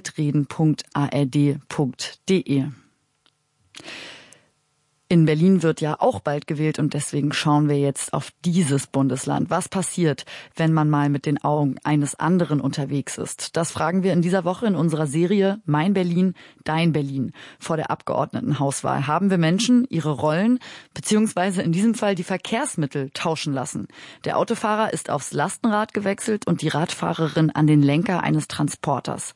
mitreden.ard.de. In Berlin wird ja auch bald gewählt und deswegen schauen wir jetzt auf dieses Bundesland. Was passiert, wenn man mal mit den Augen eines anderen unterwegs ist? Das fragen wir in dieser Woche in unserer Serie Mein Berlin, Dein Berlin. Vor der Abgeordnetenhauswahl haben wir Menschen ihre Rollen beziehungsweise in diesem Fall die Verkehrsmittel tauschen lassen. Der Autofahrer ist aufs Lastenrad gewechselt und die Radfahrerin an den Lenker eines Transporters.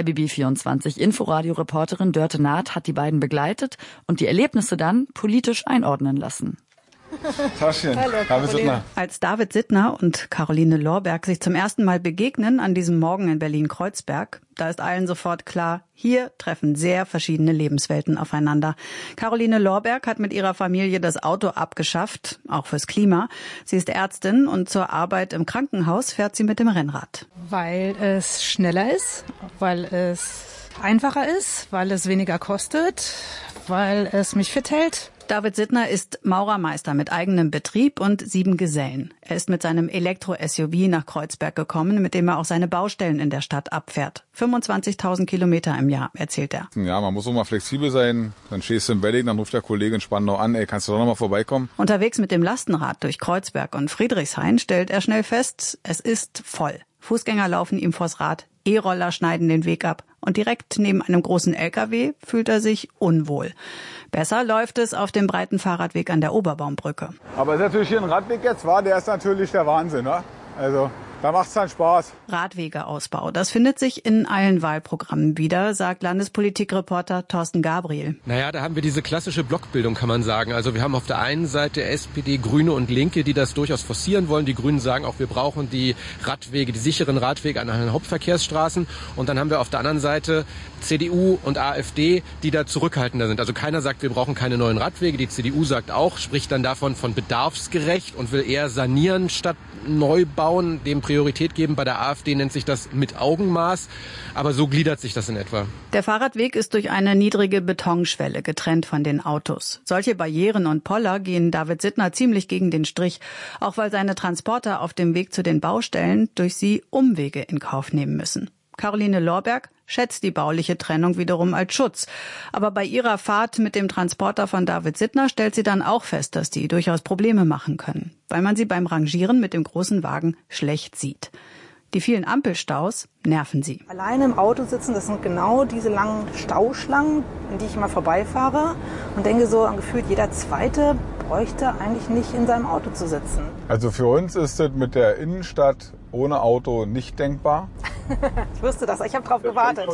RBB24 Inforadio-Reporterin Dörte Naht hat die beiden begleitet und die Erlebnisse dann politisch einordnen lassen. Taschen. David Sittner. Als David Sittner und Caroline Lorberg sich zum ersten Mal begegnen an diesem Morgen in Berlin-Kreuzberg, da ist allen sofort klar, hier treffen sehr verschiedene Lebenswelten aufeinander. Caroline Lorberg hat mit ihrer Familie das Auto abgeschafft, auch fürs Klima. Sie ist Ärztin und zur Arbeit im Krankenhaus fährt sie mit dem Rennrad. Weil es schneller ist, weil es einfacher ist, weil es weniger kostet, weil es mich fit hält. David Sittner ist Maurermeister mit eigenem Betrieb und 7 Gesellen. Er ist mit seinem Elektro-SUV nach Kreuzberg gekommen, mit dem er auch seine Baustellen in der Stadt abfährt. 25.000 Kilometer im Jahr, erzählt er. Ja, man muss auch mal flexibel sein. Dann stehst du im Wedding, dann ruft der Kollege in Spandau an, ey, kannst du doch noch mal vorbeikommen? Unterwegs mit dem Lastenrad durch Kreuzberg und Friedrichshain stellt er schnell fest, es ist voll. Fußgänger laufen ihm vors Rad, E-Roller schneiden den Weg ab und direkt neben einem großen LKW fühlt er sich unwohl. Besser läuft es auf dem breiten Fahrradweg an der Oberbaumbrücke. Aber ist natürlich hier ein Radweg jetzt, der ist natürlich der Wahnsinn, ne? Also da macht's dann Spaß. Radwegeausbau, das findet sich in allen Wahlprogrammen wieder, sagt Landespolitikreporter Thorsten Gabriel. Naja, da haben wir diese klassische Blockbildung, kann man sagen. Also wir haben auf der einen Seite SPD, Grüne und Linke, die das durchaus forcieren wollen. Die Grünen sagen auch, wir brauchen die Radwege, die sicheren Radwege an den Hauptverkehrsstraßen. Und dann haben wir auf der anderen Seite CDU und AfD, die da zurückhaltender sind. Also keiner sagt, wir brauchen keine neuen Radwege. Die CDU sagt auch, spricht dann davon von bedarfsgerecht und will eher sanieren statt neu bauen, dem Priorität geben. Bei der AfD nennt sich das mit Augenmaß. Aber so gliedert sich das in etwa. Der Fahrradweg ist durch eine niedrige Betonschwelle getrennt von den Autos. Solche Barrieren und Poller gehen David Sittner ziemlich gegen den Strich, auch weil seine Transporter auf dem Weg zu den Baustellen durch sie Umwege in Kauf nehmen müssen. Caroline Lorberg schätzt die bauliche Trennung wiederum als Schutz. Aber bei ihrer Fahrt mit dem Transporter von David Sittner stellt sie dann auch fest, dass die durchaus Probleme machen können, weil man sie beim Rangieren mit dem großen Wagen schlecht sieht. Die vielen Ampelstaus nerven sie. Alleine im Auto sitzen, das sind genau diese langen Stauschlangen, in die ich immer vorbeifahre und denke so, gefühlt jeder Zweite bräuchte eigentlich nicht in seinem Auto zu sitzen. Also für uns ist das mit der Innenstadt ohne Auto nicht denkbar. Ich wusste das, ich habe drauf gewartet.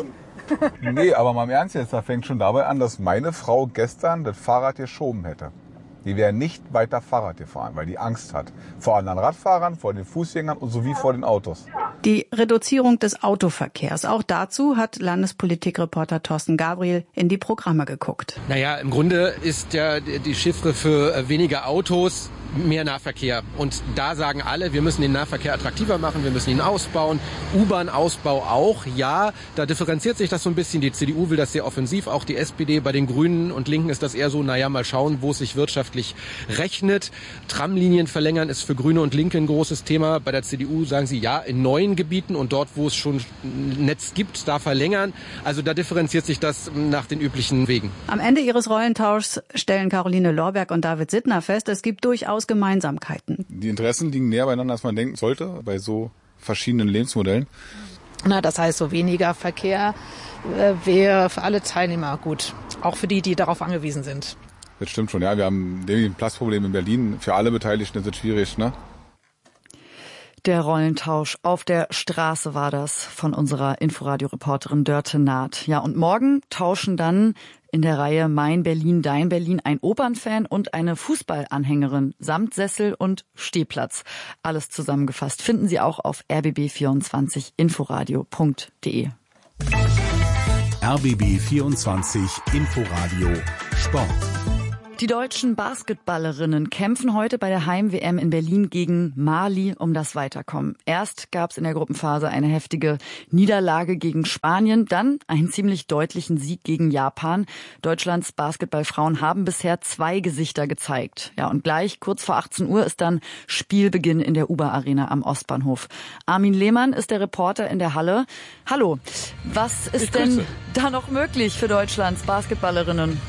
Nee, aber mal im Ernst jetzt, da fängt schon dabei an, dass meine Frau gestern das Fahrrad geschoben hätte. Die wäre nicht weiter Fahrrad gefahren, weil die Angst hat. Vor anderen Radfahrern, vor den Fußgängern und sowie vor den Autos. Die Reduzierung des Autoverkehrs. Auch dazu hat Landespolitikreporter Thorsten Gabriel in die Programme geguckt. Naja, im Grunde ist ja die Chiffre für weniger Autos mehr Nahverkehr. Und da sagen alle, wir müssen den Nahverkehr attraktiver machen, wir müssen ihn ausbauen. U-Bahn-Ausbau auch, ja. Da differenziert sich das so ein bisschen. Die CDU will das sehr offensiv, auch die SPD. Bei den Grünen und Linken ist das eher so, naja, mal schauen, wo es sich wirtschaftlich rechnet. Tramlinien verlängern ist für Grüne und Linke ein großes Thema. Bei der CDU sagen sie, ja, in neuen Gebieten und dort, wo es schon ein Netz gibt, da verlängern. Also da differenziert sich das nach den üblichen Wegen. Am Ende ihres Rollentauschs stellen Caroline Lorberg und David Sittner fest, es gibt durchaus Gemeinsamkeiten. Die Interessen liegen näher beieinander, als man denken sollte, bei so verschiedenen Lebensmodellen. Na, das heißt, so weniger Verkehr wäre für alle Teilnehmer gut. Auch für die, die darauf angewiesen sind. Das stimmt schon, ja. Wir haben ein Platzproblem in Berlin. Für alle Beteiligten ist es schwierig, ne? Der Rollentausch auf der Straße war das von unserer Inforadio-Reporterin Dörte Naht. Ja, und morgen tauschen dann in der Reihe Mein Berlin, Dein Berlin ein Opernfan und eine Fußballanhängerin samt Sessel und Stehplatz. Alles zusammengefasst finden Sie auch auf rbb24inforadio.de. RBB24 Inforadio Sport. Die deutschen Basketballerinnen kämpfen heute bei der Heim-WM in Berlin gegen Mali um das Weiterkommen. Erst gab es in der Gruppenphase eine heftige Niederlage gegen Spanien, dann einen ziemlich deutlichen Sieg gegen Japan. Deutschlands Basketballfrauen haben bisher 2 Gesichter gezeigt. Ja, und gleich kurz vor 18 Uhr ist dann Spielbeginn in der Uber-Arena am Ostbahnhof. Armin Lehmann ist der Reporter in der Halle. Hallo, was ist denn da noch möglich für Deutschlands Basketballerinnen?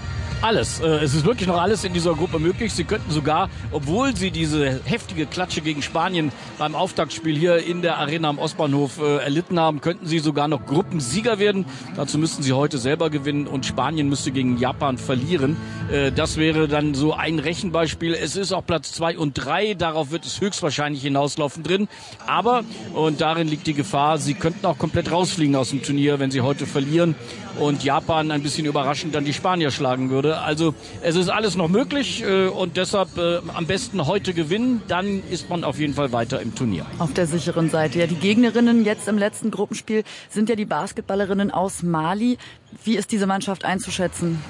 Alles. Es ist wirklich noch alles in dieser Gruppe möglich. Sie könnten sogar, obwohl sie diese heftige Klatsche gegen Spanien beim Auftaktspiel hier in der Arena am Ostbahnhof erlitten haben, könnten sie sogar noch Gruppensieger werden. Dazu müssten sie heute selber gewinnen und Spanien müsste gegen Japan verlieren. Das wäre dann so ein Rechenbeispiel. Es ist auch Platz 2 und 3. Darauf wird es höchstwahrscheinlich hinauslaufen drin. Aber, und darin liegt die Gefahr, sie könnten auch komplett rausfliegen aus dem Turnier, wenn sie heute verlieren und Japan ein bisschen überraschend dann die Spanier schlagen würde. Also es ist alles noch möglich und deshalb am besten heute gewinnen, dann ist man auf jeden Fall weiter im Turnier. Auf der sicheren Seite. Ja, die Gegnerinnen jetzt im letzten Gruppenspiel sind ja die Basketballerinnen aus Mali. Wie ist diese Mannschaft einzuschätzen?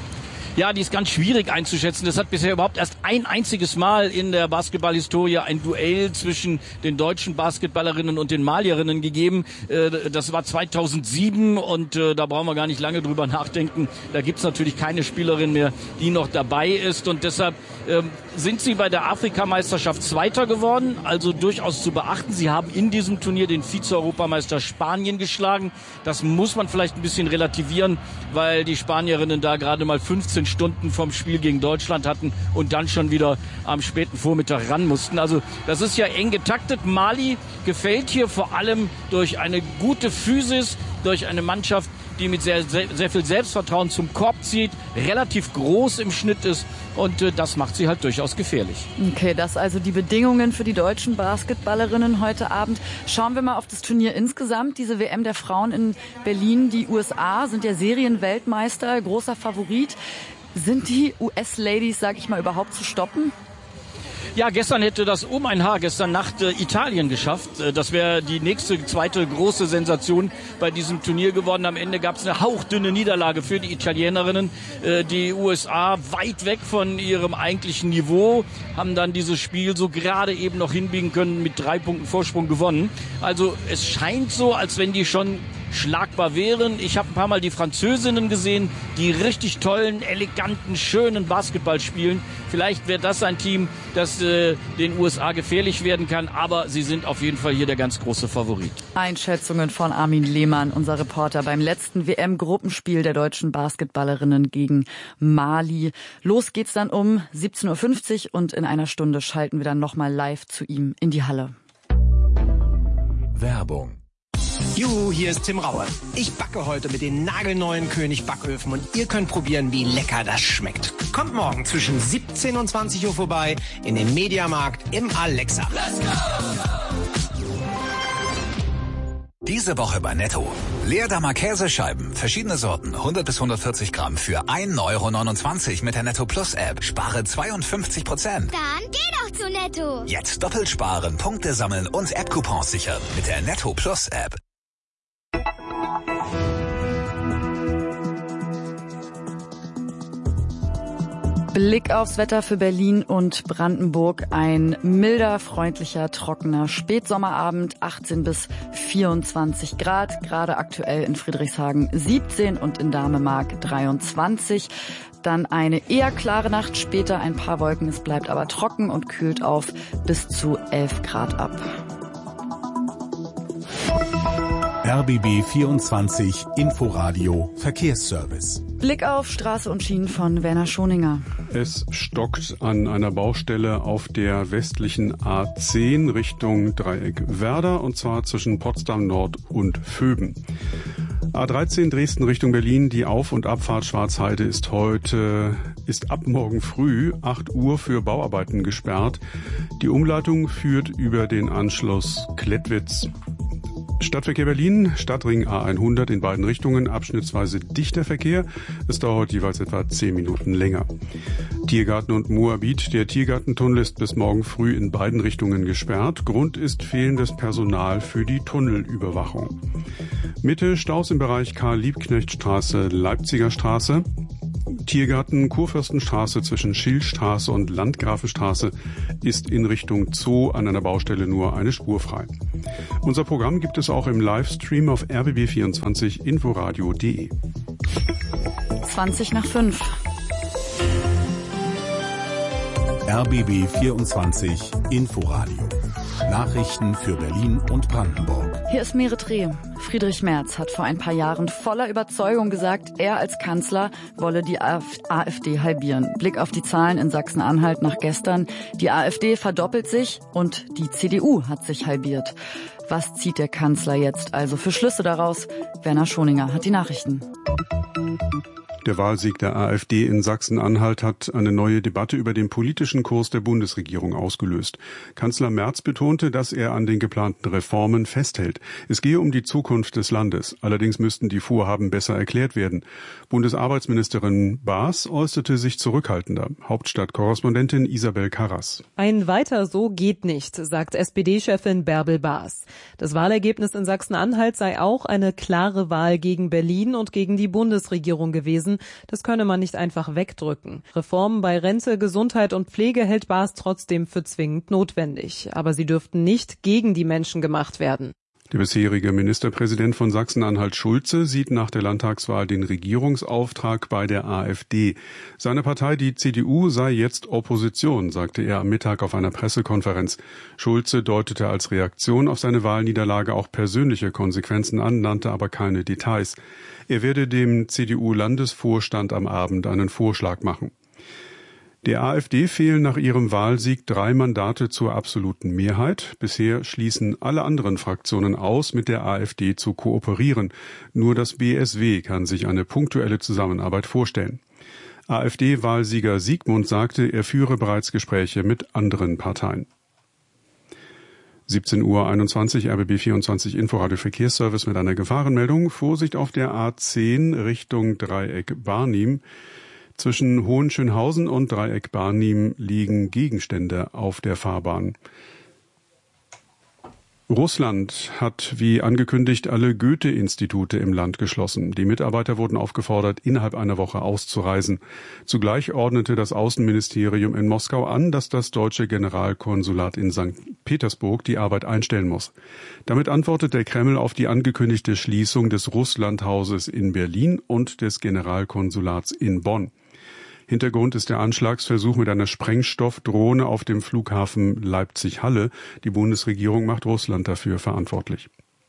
Ja, die ist ganz schwierig einzuschätzen. Es hat bisher überhaupt erst ein einziges Mal in der Basketballhistorie ein Duell zwischen den deutschen Basketballerinnen und den Malierinnen gegeben. Das war 2007 und da brauchen wir gar nicht lange drüber nachdenken. Da gibt's natürlich keine Spielerin mehr, die noch dabei ist und deshalb sind sie bei der Afrikameisterschaft Zweiter geworden, also durchaus zu beachten. Sie haben in diesem Turnier den Vize-Europameister Spanien geschlagen. Das muss man vielleicht ein bisschen relativieren, weil die Spanierinnen da gerade mal 15 Stunden vom Spiel gegen Deutschland hatten und dann schon wieder am späten Vormittag ran mussten. Also das ist ja eng getaktet. Mali gefällt hier vor allem durch eine gute Physis, durch eine Mannschaft, die mit sehr, sehr, sehr viel Selbstvertrauen zum Korb zieht, relativ groß im Schnitt ist und das macht sie halt durchaus gefährlich. Okay, das also die Bedingungen für die deutschen Basketballerinnen heute Abend. Schauen wir mal auf das Turnier insgesamt. Diese WM der Frauen in Berlin. Die USA sind ja Serienweltmeister, großer Favorit. Sind die US-Ladies, sag ich mal, überhaupt zu stoppen? Ja, gestern hätte das um ein Haar gestern Nacht Italien geschafft. Das wäre die nächste, zweite große Sensation bei diesem Turnier geworden. Am Ende gab es eine hauchdünne Niederlage für die Italienerinnen. Die USA weit weg von ihrem eigentlichen Niveau, haben dann dieses Spiel so gerade eben noch hinbiegen können, mit 3 Punkten Vorsprung gewonnen. Also es scheint so, als wenn die schon schlagbar wären. Ich habe ein paar Mal die Französinnen gesehen, die richtig tollen, eleganten, schönen Basketball spielen. Vielleicht wäre das ein Team, das den USA gefährlich werden kann, aber sie sind auf jeden Fall hier der ganz große Favorit. Einschätzungen von Armin Lehmann, unser Reporter beim letzten WM-Gruppenspiel der deutschen Basketballerinnen gegen Mali. Los geht's dann um 17.50 Uhr und in einer Stunde schalten wir dann nochmal live zu ihm in die Halle. Werbung. Juhu, hier ist Tim Raue. Ich backe heute mit den nagelneuen König Backöfen und ihr könnt probieren, wie lecker das schmeckt. Kommt morgen zwischen 17 und 20 Uhr vorbei in den Mediamarkt im Alexa. Let's go! Diese Woche bei Netto. Leerdammer Käsescheiben, verschiedene Sorten, 100 bis 140 Gramm für 1,29 € mit der Netto Plus App. Spare 52%. Dann geh doch zu Netto. Jetzt doppelt sparen, Punkte sammeln und App-Coupons sichern mit der Netto Plus App. Blick aufs Wetter für Berlin und Brandenburg. Ein milder, freundlicher, trockener Spätsommerabend, 18 bis 24 Grad. Gerade aktuell in Friedrichshagen 17 und in Damemark 23. Dann eine eher klare Nacht, später ein paar Wolken. Es bleibt aber trocken und kühlt auf bis zu 11 Grad ab. RBB 24 Inforadio Verkehrsservice. Blick auf Straße und Schienen von Werner Schoninger. Es stockt an einer Baustelle auf der westlichen A10 Richtung Dreieck Werder, und zwar zwischen Potsdam Nord und Vöben. A13 Dresden Richtung Berlin, die Auf- und Abfahrt Schwarzheide ist ab morgen früh 8 Uhr für Bauarbeiten gesperrt. Die Umleitung führt über den Anschluss Klettwitz. Stadtverkehr Berlin, Stadtring A100 in beiden Richtungen, abschnittsweise dichter Verkehr. Es dauert jeweils etwa 10 Minuten länger. Tiergarten und Moabit. Der Tiergartentunnel ist bis morgen früh in beiden Richtungen gesperrt. Grund ist fehlendes Personal für die Tunnelüberwachung. Mitte Staus im Bereich Karl-Liebknecht-Straße, Leipziger Straße. Tiergarten, Kurfürstenstraße zwischen Schillstraße und Landgrafenstraße ist in Richtung Zoo an einer Baustelle nur eine Spur frei. Unser Programm gibt es auch im Livestream auf rbb24inforadio.de. 20 nach 5. RBB 24 Inforadio. Nachrichten für Berlin und Brandenburg. Hier ist Merit Reh. Friedrich Merz hat vor ein paar Jahren voller Überzeugung gesagt, er als Kanzler wolle die AfD halbieren. Blick auf die Zahlen in Sachsen-Anhalt nach gestern. Die AfD verdoppelt sich und die CDU hat sich halbiert. Was zieht der Kanzler jetzt also für Schlüsse daraus? Werner Schoninger hat die Nachrichten. Der Wahlsieg der AfD in Sachsen-Anhalt hat eine neue Debatte über den politischen Kurs der Bundesregierung ausgelöst. Kanzler Merz betonte, dass er an den geplanten Reformen festhält. Es gehe um die Zukunft des Landes. Allerdings müssten die Vorhaben besser erklärt werden. Bundesarbeitsministerin Baas äußerte sich zurückhaltender. Hauptstadtkorrespondentin Isabel Karras. Ein Weiter so geht nicht, sagt SPD-Chefin Bärbel Baas. Das Wahlergebnis in Sachsen-Anhalt sei auch eine klare Wahl gegen Berlin und gegen die Bundesregierung gewesen. Das könne man nicht einfach wegdrücken. Reformen bei Rente, Gesundheit und Pflege hält Baas trotzdem für zwingend notwendig. Aber sie dürften nicht gegen die Menschen gemacht werden. Der bisherige Ministerpräsident von Sachsen-Anhalt Schulze sieht nach der Landtagswahl den Regierungsauftrag bei der AfD. Seine Partei, die CDU, sei jetzt Opposition, sagte er am Mittag auf einer Pressekonferenz. Schulze deutete als Reaktion auf seine Wahlniederlage auch persönliche Konsequenzen an, nannte aber keine Details. Er werde dem CDU-Landesvorstand am Abend einen Vorschlag machen. Der AfD fehlen nach ihrem Wahlsieg 3 Mandate zur absoluten Mehrheit. Bisher schließen alle anderen Fraktionen aus, mit der AfD zu kooperieren. Nur das BSW kann sich eine punktuelle Zusammenarbeit vorstellen. AfD-Wahlsieger Siegmund sagte, er führe bereits Gespräche mit anderen Parteien. 17:21 Uhr, RBB 24 Inforadio Verkehrsservice mit einer Gefahrenmeldung. Vorsicht auf der A10 Richtung Dreieck Barnim. Zwischen Hohenschönhausen und Dreieck Barnim liegen Gegenstände auf der Fahrbahn. Russland hat, wie angekündigt, alle Goethe-Institute im Land geschlossen. Die Mitarbeiter wurden aufgefordert, innerhalb einer Woche auszureisen. Zugleich ordnete das Außenministerium in Moskau an, dass das deutsche Generalkonsulat in St. Petersburg die Arbeit einstellen muss. Damit antwortet der Kreml auf die angekündigte Schließung des Russlandhauses in Berlin und des Generalkonsulats in Bonn. Hintergrund ist der Anschlagsversuch mit einer Sprengstoffdrohne auf dem Flughafen Leipzig-Halle. Die Bundesregierung macht Russland dafür verantwortlich.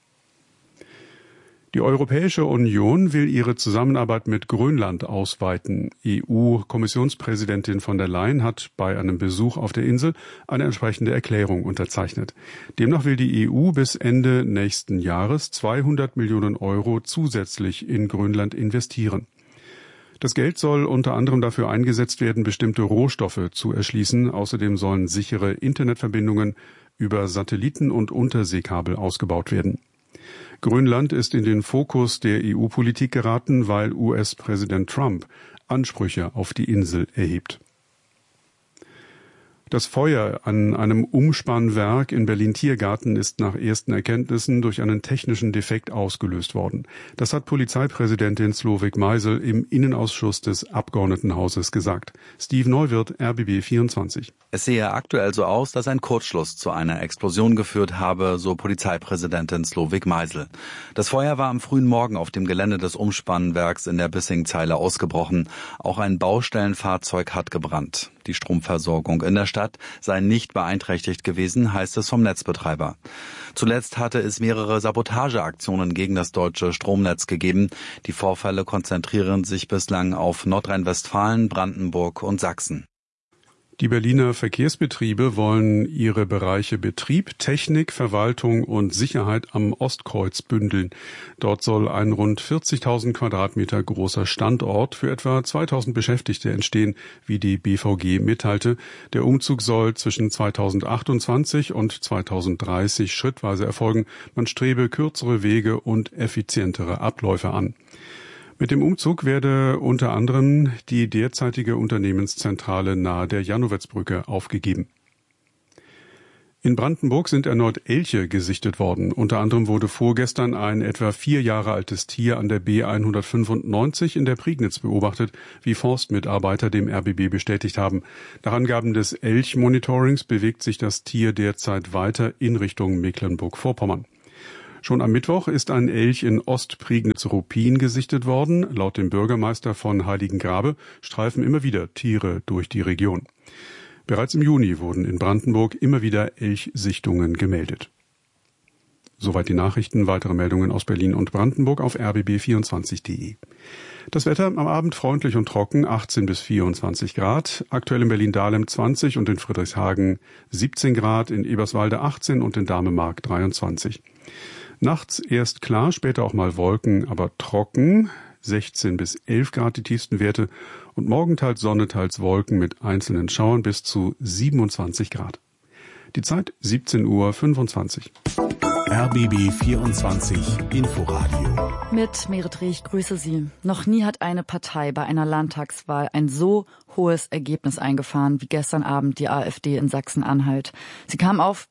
Die Europäische Union will ihre Zusammenarbeit mit Grönland ausweiten. EU-Kommissionspräsidentin von der Leyen hat bei einem Besuch auf der Insel eine entsprechende Erklärung unterzeichnet. Demnach will die EU bis Ende nächsten Jahres 200 Millionen Euro zusätzlich in Grönland investieren. Das Geld soll unter anderem dafür eingesetzt werden, bestimmte Rohstoffe zu erschließen. Außerdem sollen sichere Internetverbindungen über Satelliten und Unterseekabel ausgebaut werden. Grönland ist in den Fokus der EU-Politik geraten, weil US-Präsident Trump Ansprüche auf die Insel erhebt. Das Feuer an einem Umspannwerk in Berlin-Tiergarten ist nach ersten Erkenntnissen durch einen technischen Defekt ausgelöst worden. Das hat Polizeipräsidentin Slowik Meisel im Innenausschuss des Abgeordnetenhauses gesagt. Steve Neuwirth, RBB 24. Es sehe aktuell so aus, dass ein Kurzschluss zu einer Explosion geführt habe, so Polizeipräsidentin Slowik Meisel. Das Feuer war am frühen Morgen auf dem Gelände des Umspannwerks in der Bissingzeile ausgebrochen. Auch ein Baustellenfahrzeug hat gebrannt. Die Stromversorgung in der Stadt sei nicht beeinträchtigt gewesen, heißt es vom Netzbetreiber. Zuletzt hatte es mehrere Sabotageaktionen gegen das deutsche Stromnetz gegeben. Die Vorfälle konzentrieren sich bislang auf Nordrhein-Westfalen, Brandenburg und Sachsen. Die Berliner Verkehrsbetriebe wollen ihre Bereiche Betrieb, Technik, Verwaltung und Sicherheit am Ostkreuz bündeln. Dort soll ein rund 40.000 Quadratmeter großer Standort für etwa 2.000 Beschäftigte entstehen, wie die BVG mitteilte. Der Umzug soll zwischen 2028 und 2030 schrittweise erfolgen. Man strebe kürzere Wege und effizientere Abläufe an. Mit dem Umzug werde unter anderem die derzeitige Unternehmenszentrale nahe der Janowitzbrücke aufgegeben. In Brandenburg sind erneut Elche gesichtet worden. Unter anderem wurde vorgestern ein etwa 4 Jahre altes Tier an der B195 in der Prignitz beobachtet, wie Forstmitarbeiter dem RBB bestätigt haben. Nach Angaben des Elchmonitorings bewegt sich das Tier derzeit weiter in Richtung Mecklenburg-Vorpommern. Schon am Mittwoch ist ein Elch in Ostprignitz-Ruppin gesichtet worden. Laut dem Bürgermeister von Heiligengrabe streifen immer wieder Tiere durch die Region. Bereits im Juni wurden in Brandenburg immer wieder Elchsichtungen gemeldet. Soweit die Nachrichten. Weitere Meldungen aus Berlin und Brandenburg auf rbb24.de. Das Wetter am Abend freundlich und trocken, 18 bis 24 Grad. Aktuell in Berlin-Dahlem 20 und in Friedrichshagen 17 Grad, in Eberswalde 18 und in Dahlem-Mark 23. Nachts erst klar, später auch mal Wolken, aber trocken, 16 bis 11 Grad die tiefsten Werte und morgen teils Sonne, teils Wolken mit einzelnen Schauern bis zu 27 Grad. Die Zeit 17:25 Uhr. RBB 24 Inforadio. Mit Merit Reh, grüße Sie. Noch nie hat eine Partei bei einer Landtagswahl ein so hohes Ergebnis eingefahren wie gestern Abend die AfD in Sachsen-Anhalt. Sie kam auf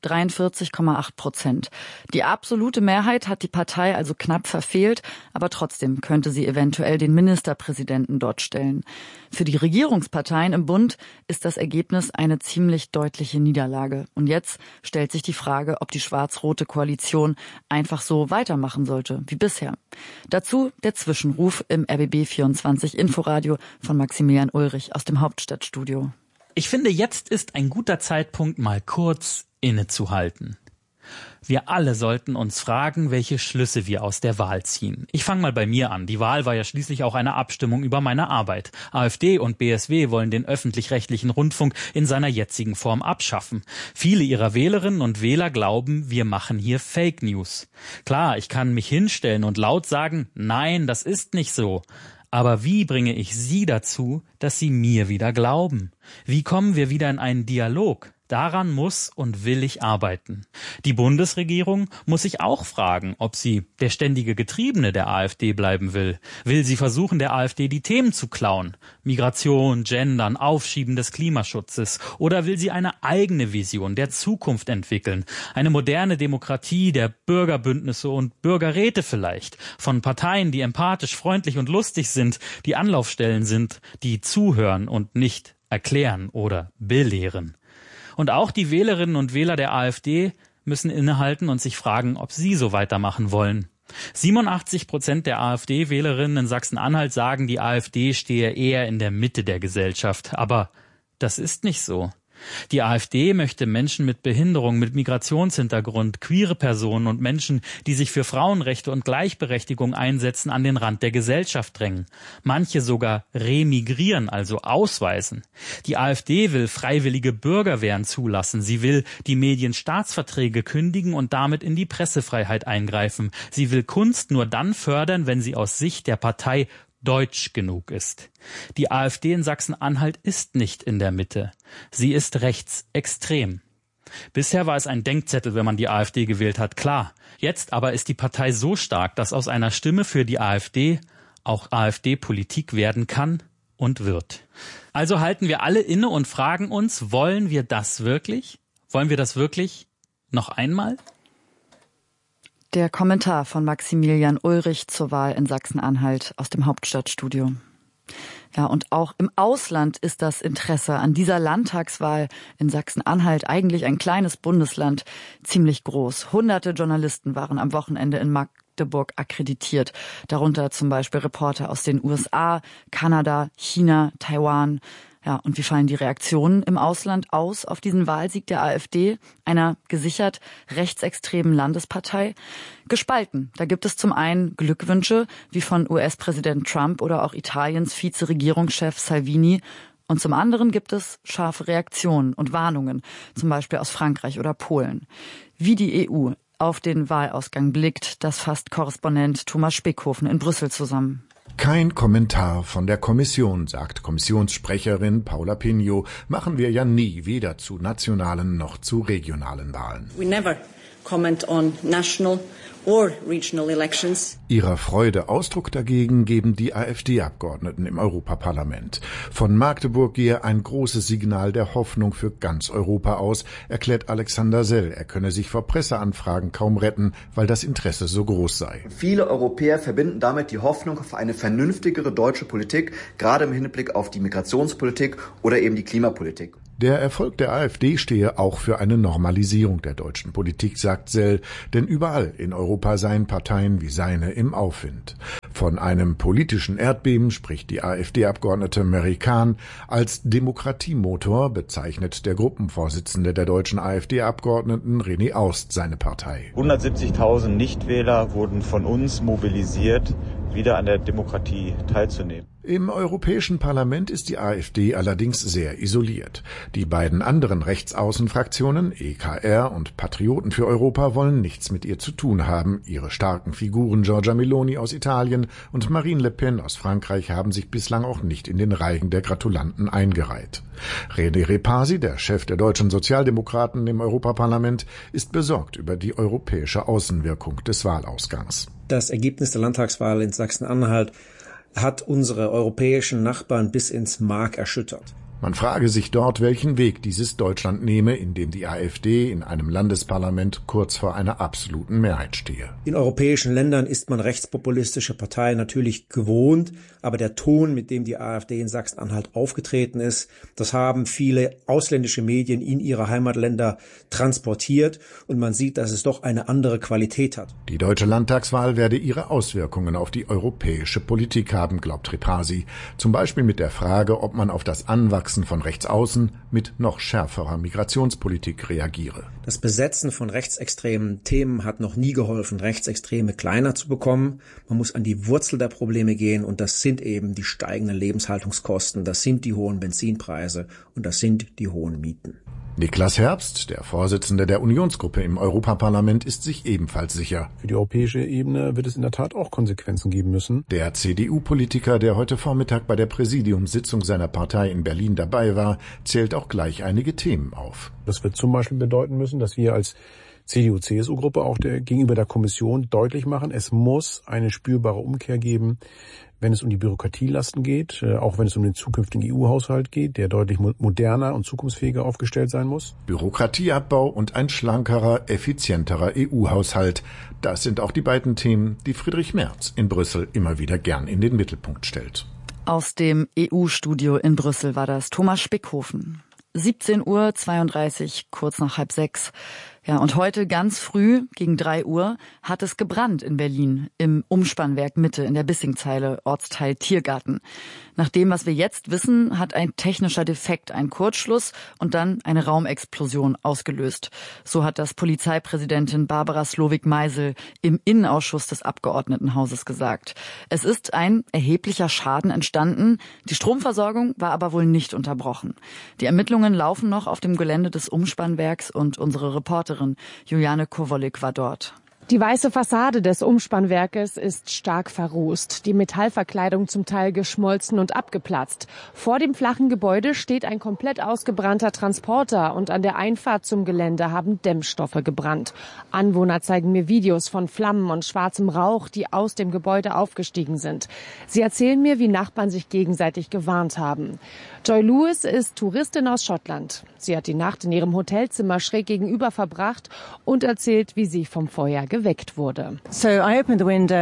43,8%. Die absolute Mehrheit hat die Partei also knapp verfehlt, aber trotzdem könnte sie eventuell den Ministerpräsidenten dort stellen. Für die Regierungsparteien im Bund ist das Ergebnis eine ziemlich deutliche Niederlage. Und jetzt stellt sich die Frage, ob die schwarz-rote Koalition einfach so weitermachen sollte wie bisher. Dazu der Zwischenruf im RBB 24 Inforadio von Maximilian Ulrich aus dem Hauptstadtstudio. Ich finde, jetzt ist ein guter Zeitpunkt, mal kurz innezuhalten. Wir alle sollten uns fragen, welche Schlüsse wir aus der Wahl ziehen. Ich fange mal bei mir an. Die Wahl war ja schließlich auch eine Abstimmung über meine Arbeit. AfD und BSW wollen den öffentlich-rechtlichen Rundfunk in seiner jetzigen Form abschaffen. Viele ihrer Wählerinnen und Wähler glauben, wir machen hier Fake News. Klar, ich kann mich hinstellen und laut sagen, nein, das ist nicht so. Aber wie bringe ich Sie dazu, dass Sie mir wieder glauben? Wie kommen wir wieder in einen Dialog? Daran muss und will ich arbeiten. Die Bundesregierung muss sich auch fragen, ob sie der ständige Getriebene der AfD bleiben will. Will sie versuchen, der AfD die Themen zu klauen? Migration, Gendern, Aufschieben des Klimaschutzes. Oder will sie eine eigene Vision der Zukunft entwickeln? Eine moderne Demokratie der Bürgerbündnisse und Bürgerräte vielleicht. Von Parteien, die empathisch, freundlich und lustig sind, die Anlaufstellen sind, die zuhören und nicht erklären oder belehren. Und auch die Wählerinnen und Wähler der AfD müssen innehalten und sich fragen, ob sie so weitermachen wollen. 87% der AfD-Wählerinnen in Sachsen-Anhalt sagen, die AfD stehe eher in der Mitte der Gesellschaft. Aber das ist nicht so. Die AfD möchte Menschen mit Behinderung, mit Migrationshintergrund, queere Personen und Menschen, die sich für Frauenrechte und Gleichberechtigung einsetzen, an den Rand der Gesellschaft drängen. Manche sogar remigrieren, also ausweisen. Die AfD will freiwillige Bürgerwehren zulassen. Sie will die Medienstaatsverträge kündigen und damit in die Pressefreiheit eingreifen. Sie will Kunst nur dann fördern, wenn sie aus Sicht der Partei deutsch genug ist. Die AfD in Sachsen-Anhalt ist nicht in der Mitte. Sie ist rechtsextrem. Bisher war es ein Denkzettel, wenn man die AfD gewählt hat, klar. Jetzt aber ist die Partei so stark, dass aus einer Stimme für die AfD auch AfD-Politik werden kann und wird. Also halten wir alle inne und fragen uns, wollen wir das wirklich? Wollen wir das wirklich noch einmal? Der Kommentar von Maximilian Ulrich zur Wahl in Sachsen-Anhalt aus dem Hauptstadtstudio. Ja, und auch im Ausland ist das Interesse an dieser Landtagswahl in Sachsen-Anhalt, eigentlich ein kleines Bundesland, ziemlich groß. Hunderte Journalisten waren am Wochenende in Magdeburg akkreditiert, darunter zum Beispiel Reporter aus den USA, Kanada, China, Taiwan. Ja, und wie fallen die Reaktionen im Ausland aus auf diesen Wahlsieg der AfD, einer gesichert rechtsextremen Landespartei? Gespalten. Da gibt es zum einen Glückwünsche, wie von US-Präsident Trump oder auch Italiens Vize-Regierungschef Salvini. Und zum anderen gibt es scharfe Reaktionen und Warnungen, zum Beispiel aus Frankreich oder Polen. Wie die EU auf den Wahlausgang blickt, das fasst Korrespondent Thomas Spickhofen in Brüssel zusammen. Kein Kommentar von der Kommission, sagt Kommissionssprecherin Paula Pinho, machen wir ja nie, weder zu nationalen noch zu regionalen Wahlen. We never comment on national or regional elections. Ihrer Freude Ausdruck dagegen geben die AfD-Abgeordneten im Europaparlament. Von Magdeburg gehe ein großes Signal der Hoffnung für ganz Europa aus, erklärt Alexander Sell. Er könne sich vor Presseanfragen kaum retten, weil das Interesse so groß sei. Viele Europäer verbinden damit die Hoffnung auf eine vernünftigere deutsche Politik, gerade im Hinblick auf die Migrationspolitik oder eben die Klimapolitik. Der Erfolg der AfD stehe auch für eine Normalisierung der deutschen Politik, sagt Sell, denn überall in Europa seien Parteien wie seine im Aufwind. Von einem politischen Erdbeben spricht die AfD-Abgeordnete Mary Kahn. Als Demokratiemotor bezeichnet der Gruppenvorsitzende der deutschen AfD-Abgeordneten René Aust seine Partei. 170.000 Nichtwähler wurden von uns mobilisiert, wieder an der Demokratie teilzunehmen. Im Europäischen Parlament ist die AfD allerdings sehr isoliert. Die beiden anderen Rechtsaußenfraktionen, EKR und Patrioten für Europa, wollen nichts mit ihr zu tun haben. Ihre starken Figuren Giorgia Meloni aus Italien und Marine Le Pen aus Frankreich haben sich bislang auch nicht in den Reigen der Gratulanten eingereiht. René Repasi, der Chef der deutschen Sozialdemokraten im Europaparlament, ist besorgt über die europäische Außenwirkung des Wahlausgangs. Das Ergebnis der Landtagswahl in Sachsen-Anhalt hat unsere europäischen Nachbarn bis ins Mark erschüttert. Man frage sich dort, welchen Weg dieses Deutschland nehme, in dem die AfD in einem Landesparlament kurz vor einer absoluten Mehrheit stehe. In europäischen Ländern ist man rechtspopulistische Parteien natürlich gewohnt, aber der Ton, mit dem die AfD in Sachsen-Anhalt aufgetreten ist, das haben viele ausländische Medien in ihre Heimatländer transportiert und man sieht, dass es doch eine andere Qualität hat. Die deutsche Landtagswahl werde ihre Auswirkungen auf die europäische Politik haben, glaubt Repasi. Zum Beispiel mit der Frage, ob man auf das Anwachsen von Rechtsaußen mit noch schärferer Migrationspolitik reagiere. Das Besetzen von rechtsextremen Themen hat noch nie geholfen, Rechtsextreme kleiner zu bekommen. Man muss an die Wurzel der Probleme gehen und das sind eben die steigenden Lebenshaltungskosten, das sind die hohen Benzinpreise und das sind die hohen Mieten. Niklas Herbst, der Vorsitzende der Unionsgruppe im Europaparlament, ist sich ebenfalls sicher. Für die europäische Ebene wird es in der Tat auch Konsequenzen geben müssen. Der CDU-Politiker, der heute Vormittag bei der Präsidiumssitzung seiner Partei in Berlin dabei war, zählt auch gleich einige Themen auf. Das wird zum Beispiel bedeuten müssen, dass wir als CDU-CSU-Gruppe auch gegenüber der Kommission deutlich machen, es muss eine spürbare Umkehr geben, wenn es um die Bürokratielasten geht, auch wenn es um den zukünftigen EU-Haushalt geht, der deutlich moderner und zukunftsfähiger aufgestellt sein muss. Bürokratieabbau und ein schlankerer, effizienterer EU-Haushalt. Das sind auch die beiden Themen, die Friedrich Merz in Brüssel immer wieder gern in den Mittelpunkt stellt. Aus dem EU-Studio in Brüssel war das Thomas Spickhofen. 17:32 Uhr, kurz nach 5:30. Ja, und heute ganz früh, gegen 3 Uhr, hat es gebrannt in Berlin, im Umspannwerk Mitte in der Bissingzeile, Ortsteil Tiergarten. Nach dem, was wir jetzt wissen, hat ein technischer Defekt einen Kurzschluss und dann eine Raumexplosion ausgelöst. So hat das Polizeipräsidentin Barbara Slowik-Meisel im Innenausschuss des Abgeordnetenhauses gesagt. Es ist ein erheblicher Schaden entstanden, die Stromversorgung war aber wohl nicht unterbrochen. Die Ermittlungen laufen noch auf dem Gelände des Umspannwerks und unsere Reporterin Juliane Kowolik war dort. Die weiße Fassade des Umspannwerkes ist stark verrußt, die Metallverkleidung zum Teil geschmolzen und abgeplatzt. Vor dem flachen Gebäude steht ein komplett ausgebrannter Transporter und an der Einfahrt zum Gelände haben Dämmstoffe gebrannt. Anwohner zeigen mir Videos von Flammen und schwarzem Rauch, die aus dem Gebäude aufgestiegen sind. Sie erzählen mir, wie Nachbarn sich gegenseitig gewarnt haben. Joy Lewis ist Touristin aus Schottland. Sie hat die Nacht in ihrem Hotelzimmer schräg gegenüber verbracht und erzählt, wie sie vom Feuer geweckt wurde. Ich habe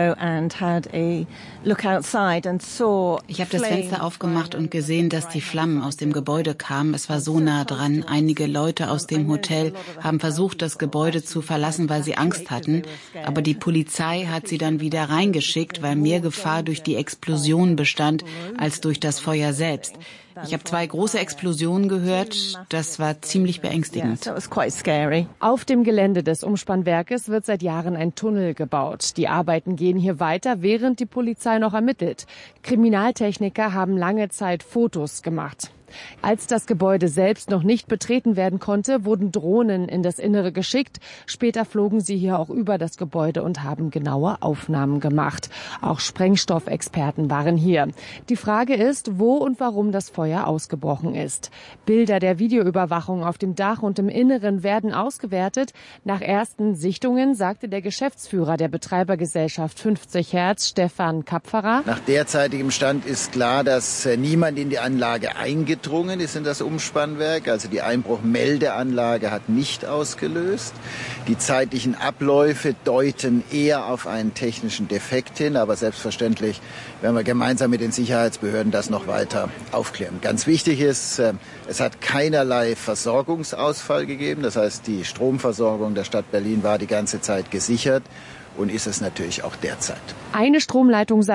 das Fenster aufgemacht und gesehen, dass die Flammen aus dem Gebäude kamen. Es war so nah dran. Einige Leute aus dem Hotel haben versucht, das Gebäude zu verlassen, weil sie Angst hatten. Aber die Polizei hat sie dann wieder reingeschickt, weil mehr Gefahr durch die Explosion bestand als durch das Feuer selbst. Ich habe 2 große Explosionen gehört. Das war ziemlich beängstigend. Auf dem Gelände des Umspannwerkes wird seit Jahren ein Tunnel gebaut. Die Arbeiten gehen hier weiter, während die Polizei noch ermittelt. Kriminaltechniker haben lange Zeit Fotos gemacht. Als das Gebäude selbst noch nicht betreten werden konnte, wurden Drohnen in das Innere geschickt. Später flogen sie hier auch über das Gebäude und haben genaue Aufnahmen gemacht. Auch Sprengstoffexperten waren hier. Die Frage ist, wo und warum das Feuer ausgebrochen ist. Bilder der Videoüberwachung auf dem Dach und im Inneren werden ausgewertet. Nach ersten Sichtungen sagte der Geschäftsführer der Betreibergesellschaft 50 Hertz, Stefan Kapferer: Nach derzeitigem Stand ist klar, dass niemand in die Anlage eingedrungen ist in das Umspannwerk. Also die Einbruchmeldeanlage hat nicht ausgelöst. Die zeitlichen Abläufe deuten eher auf einen technischen Defekt hin. Aber selbstverständlich werden wir gemeinsam mit den Sicherheitsbehörden das noch weiter aufklären. Ganz wichtig ist, es hat keinerlei Versorgungsausfall gegeben. Das heißt, die Stromversorgung der Stadt Berlin war die ganze Zeit gesichert und ist es natürlich auch derzeit. Eine Stromleitung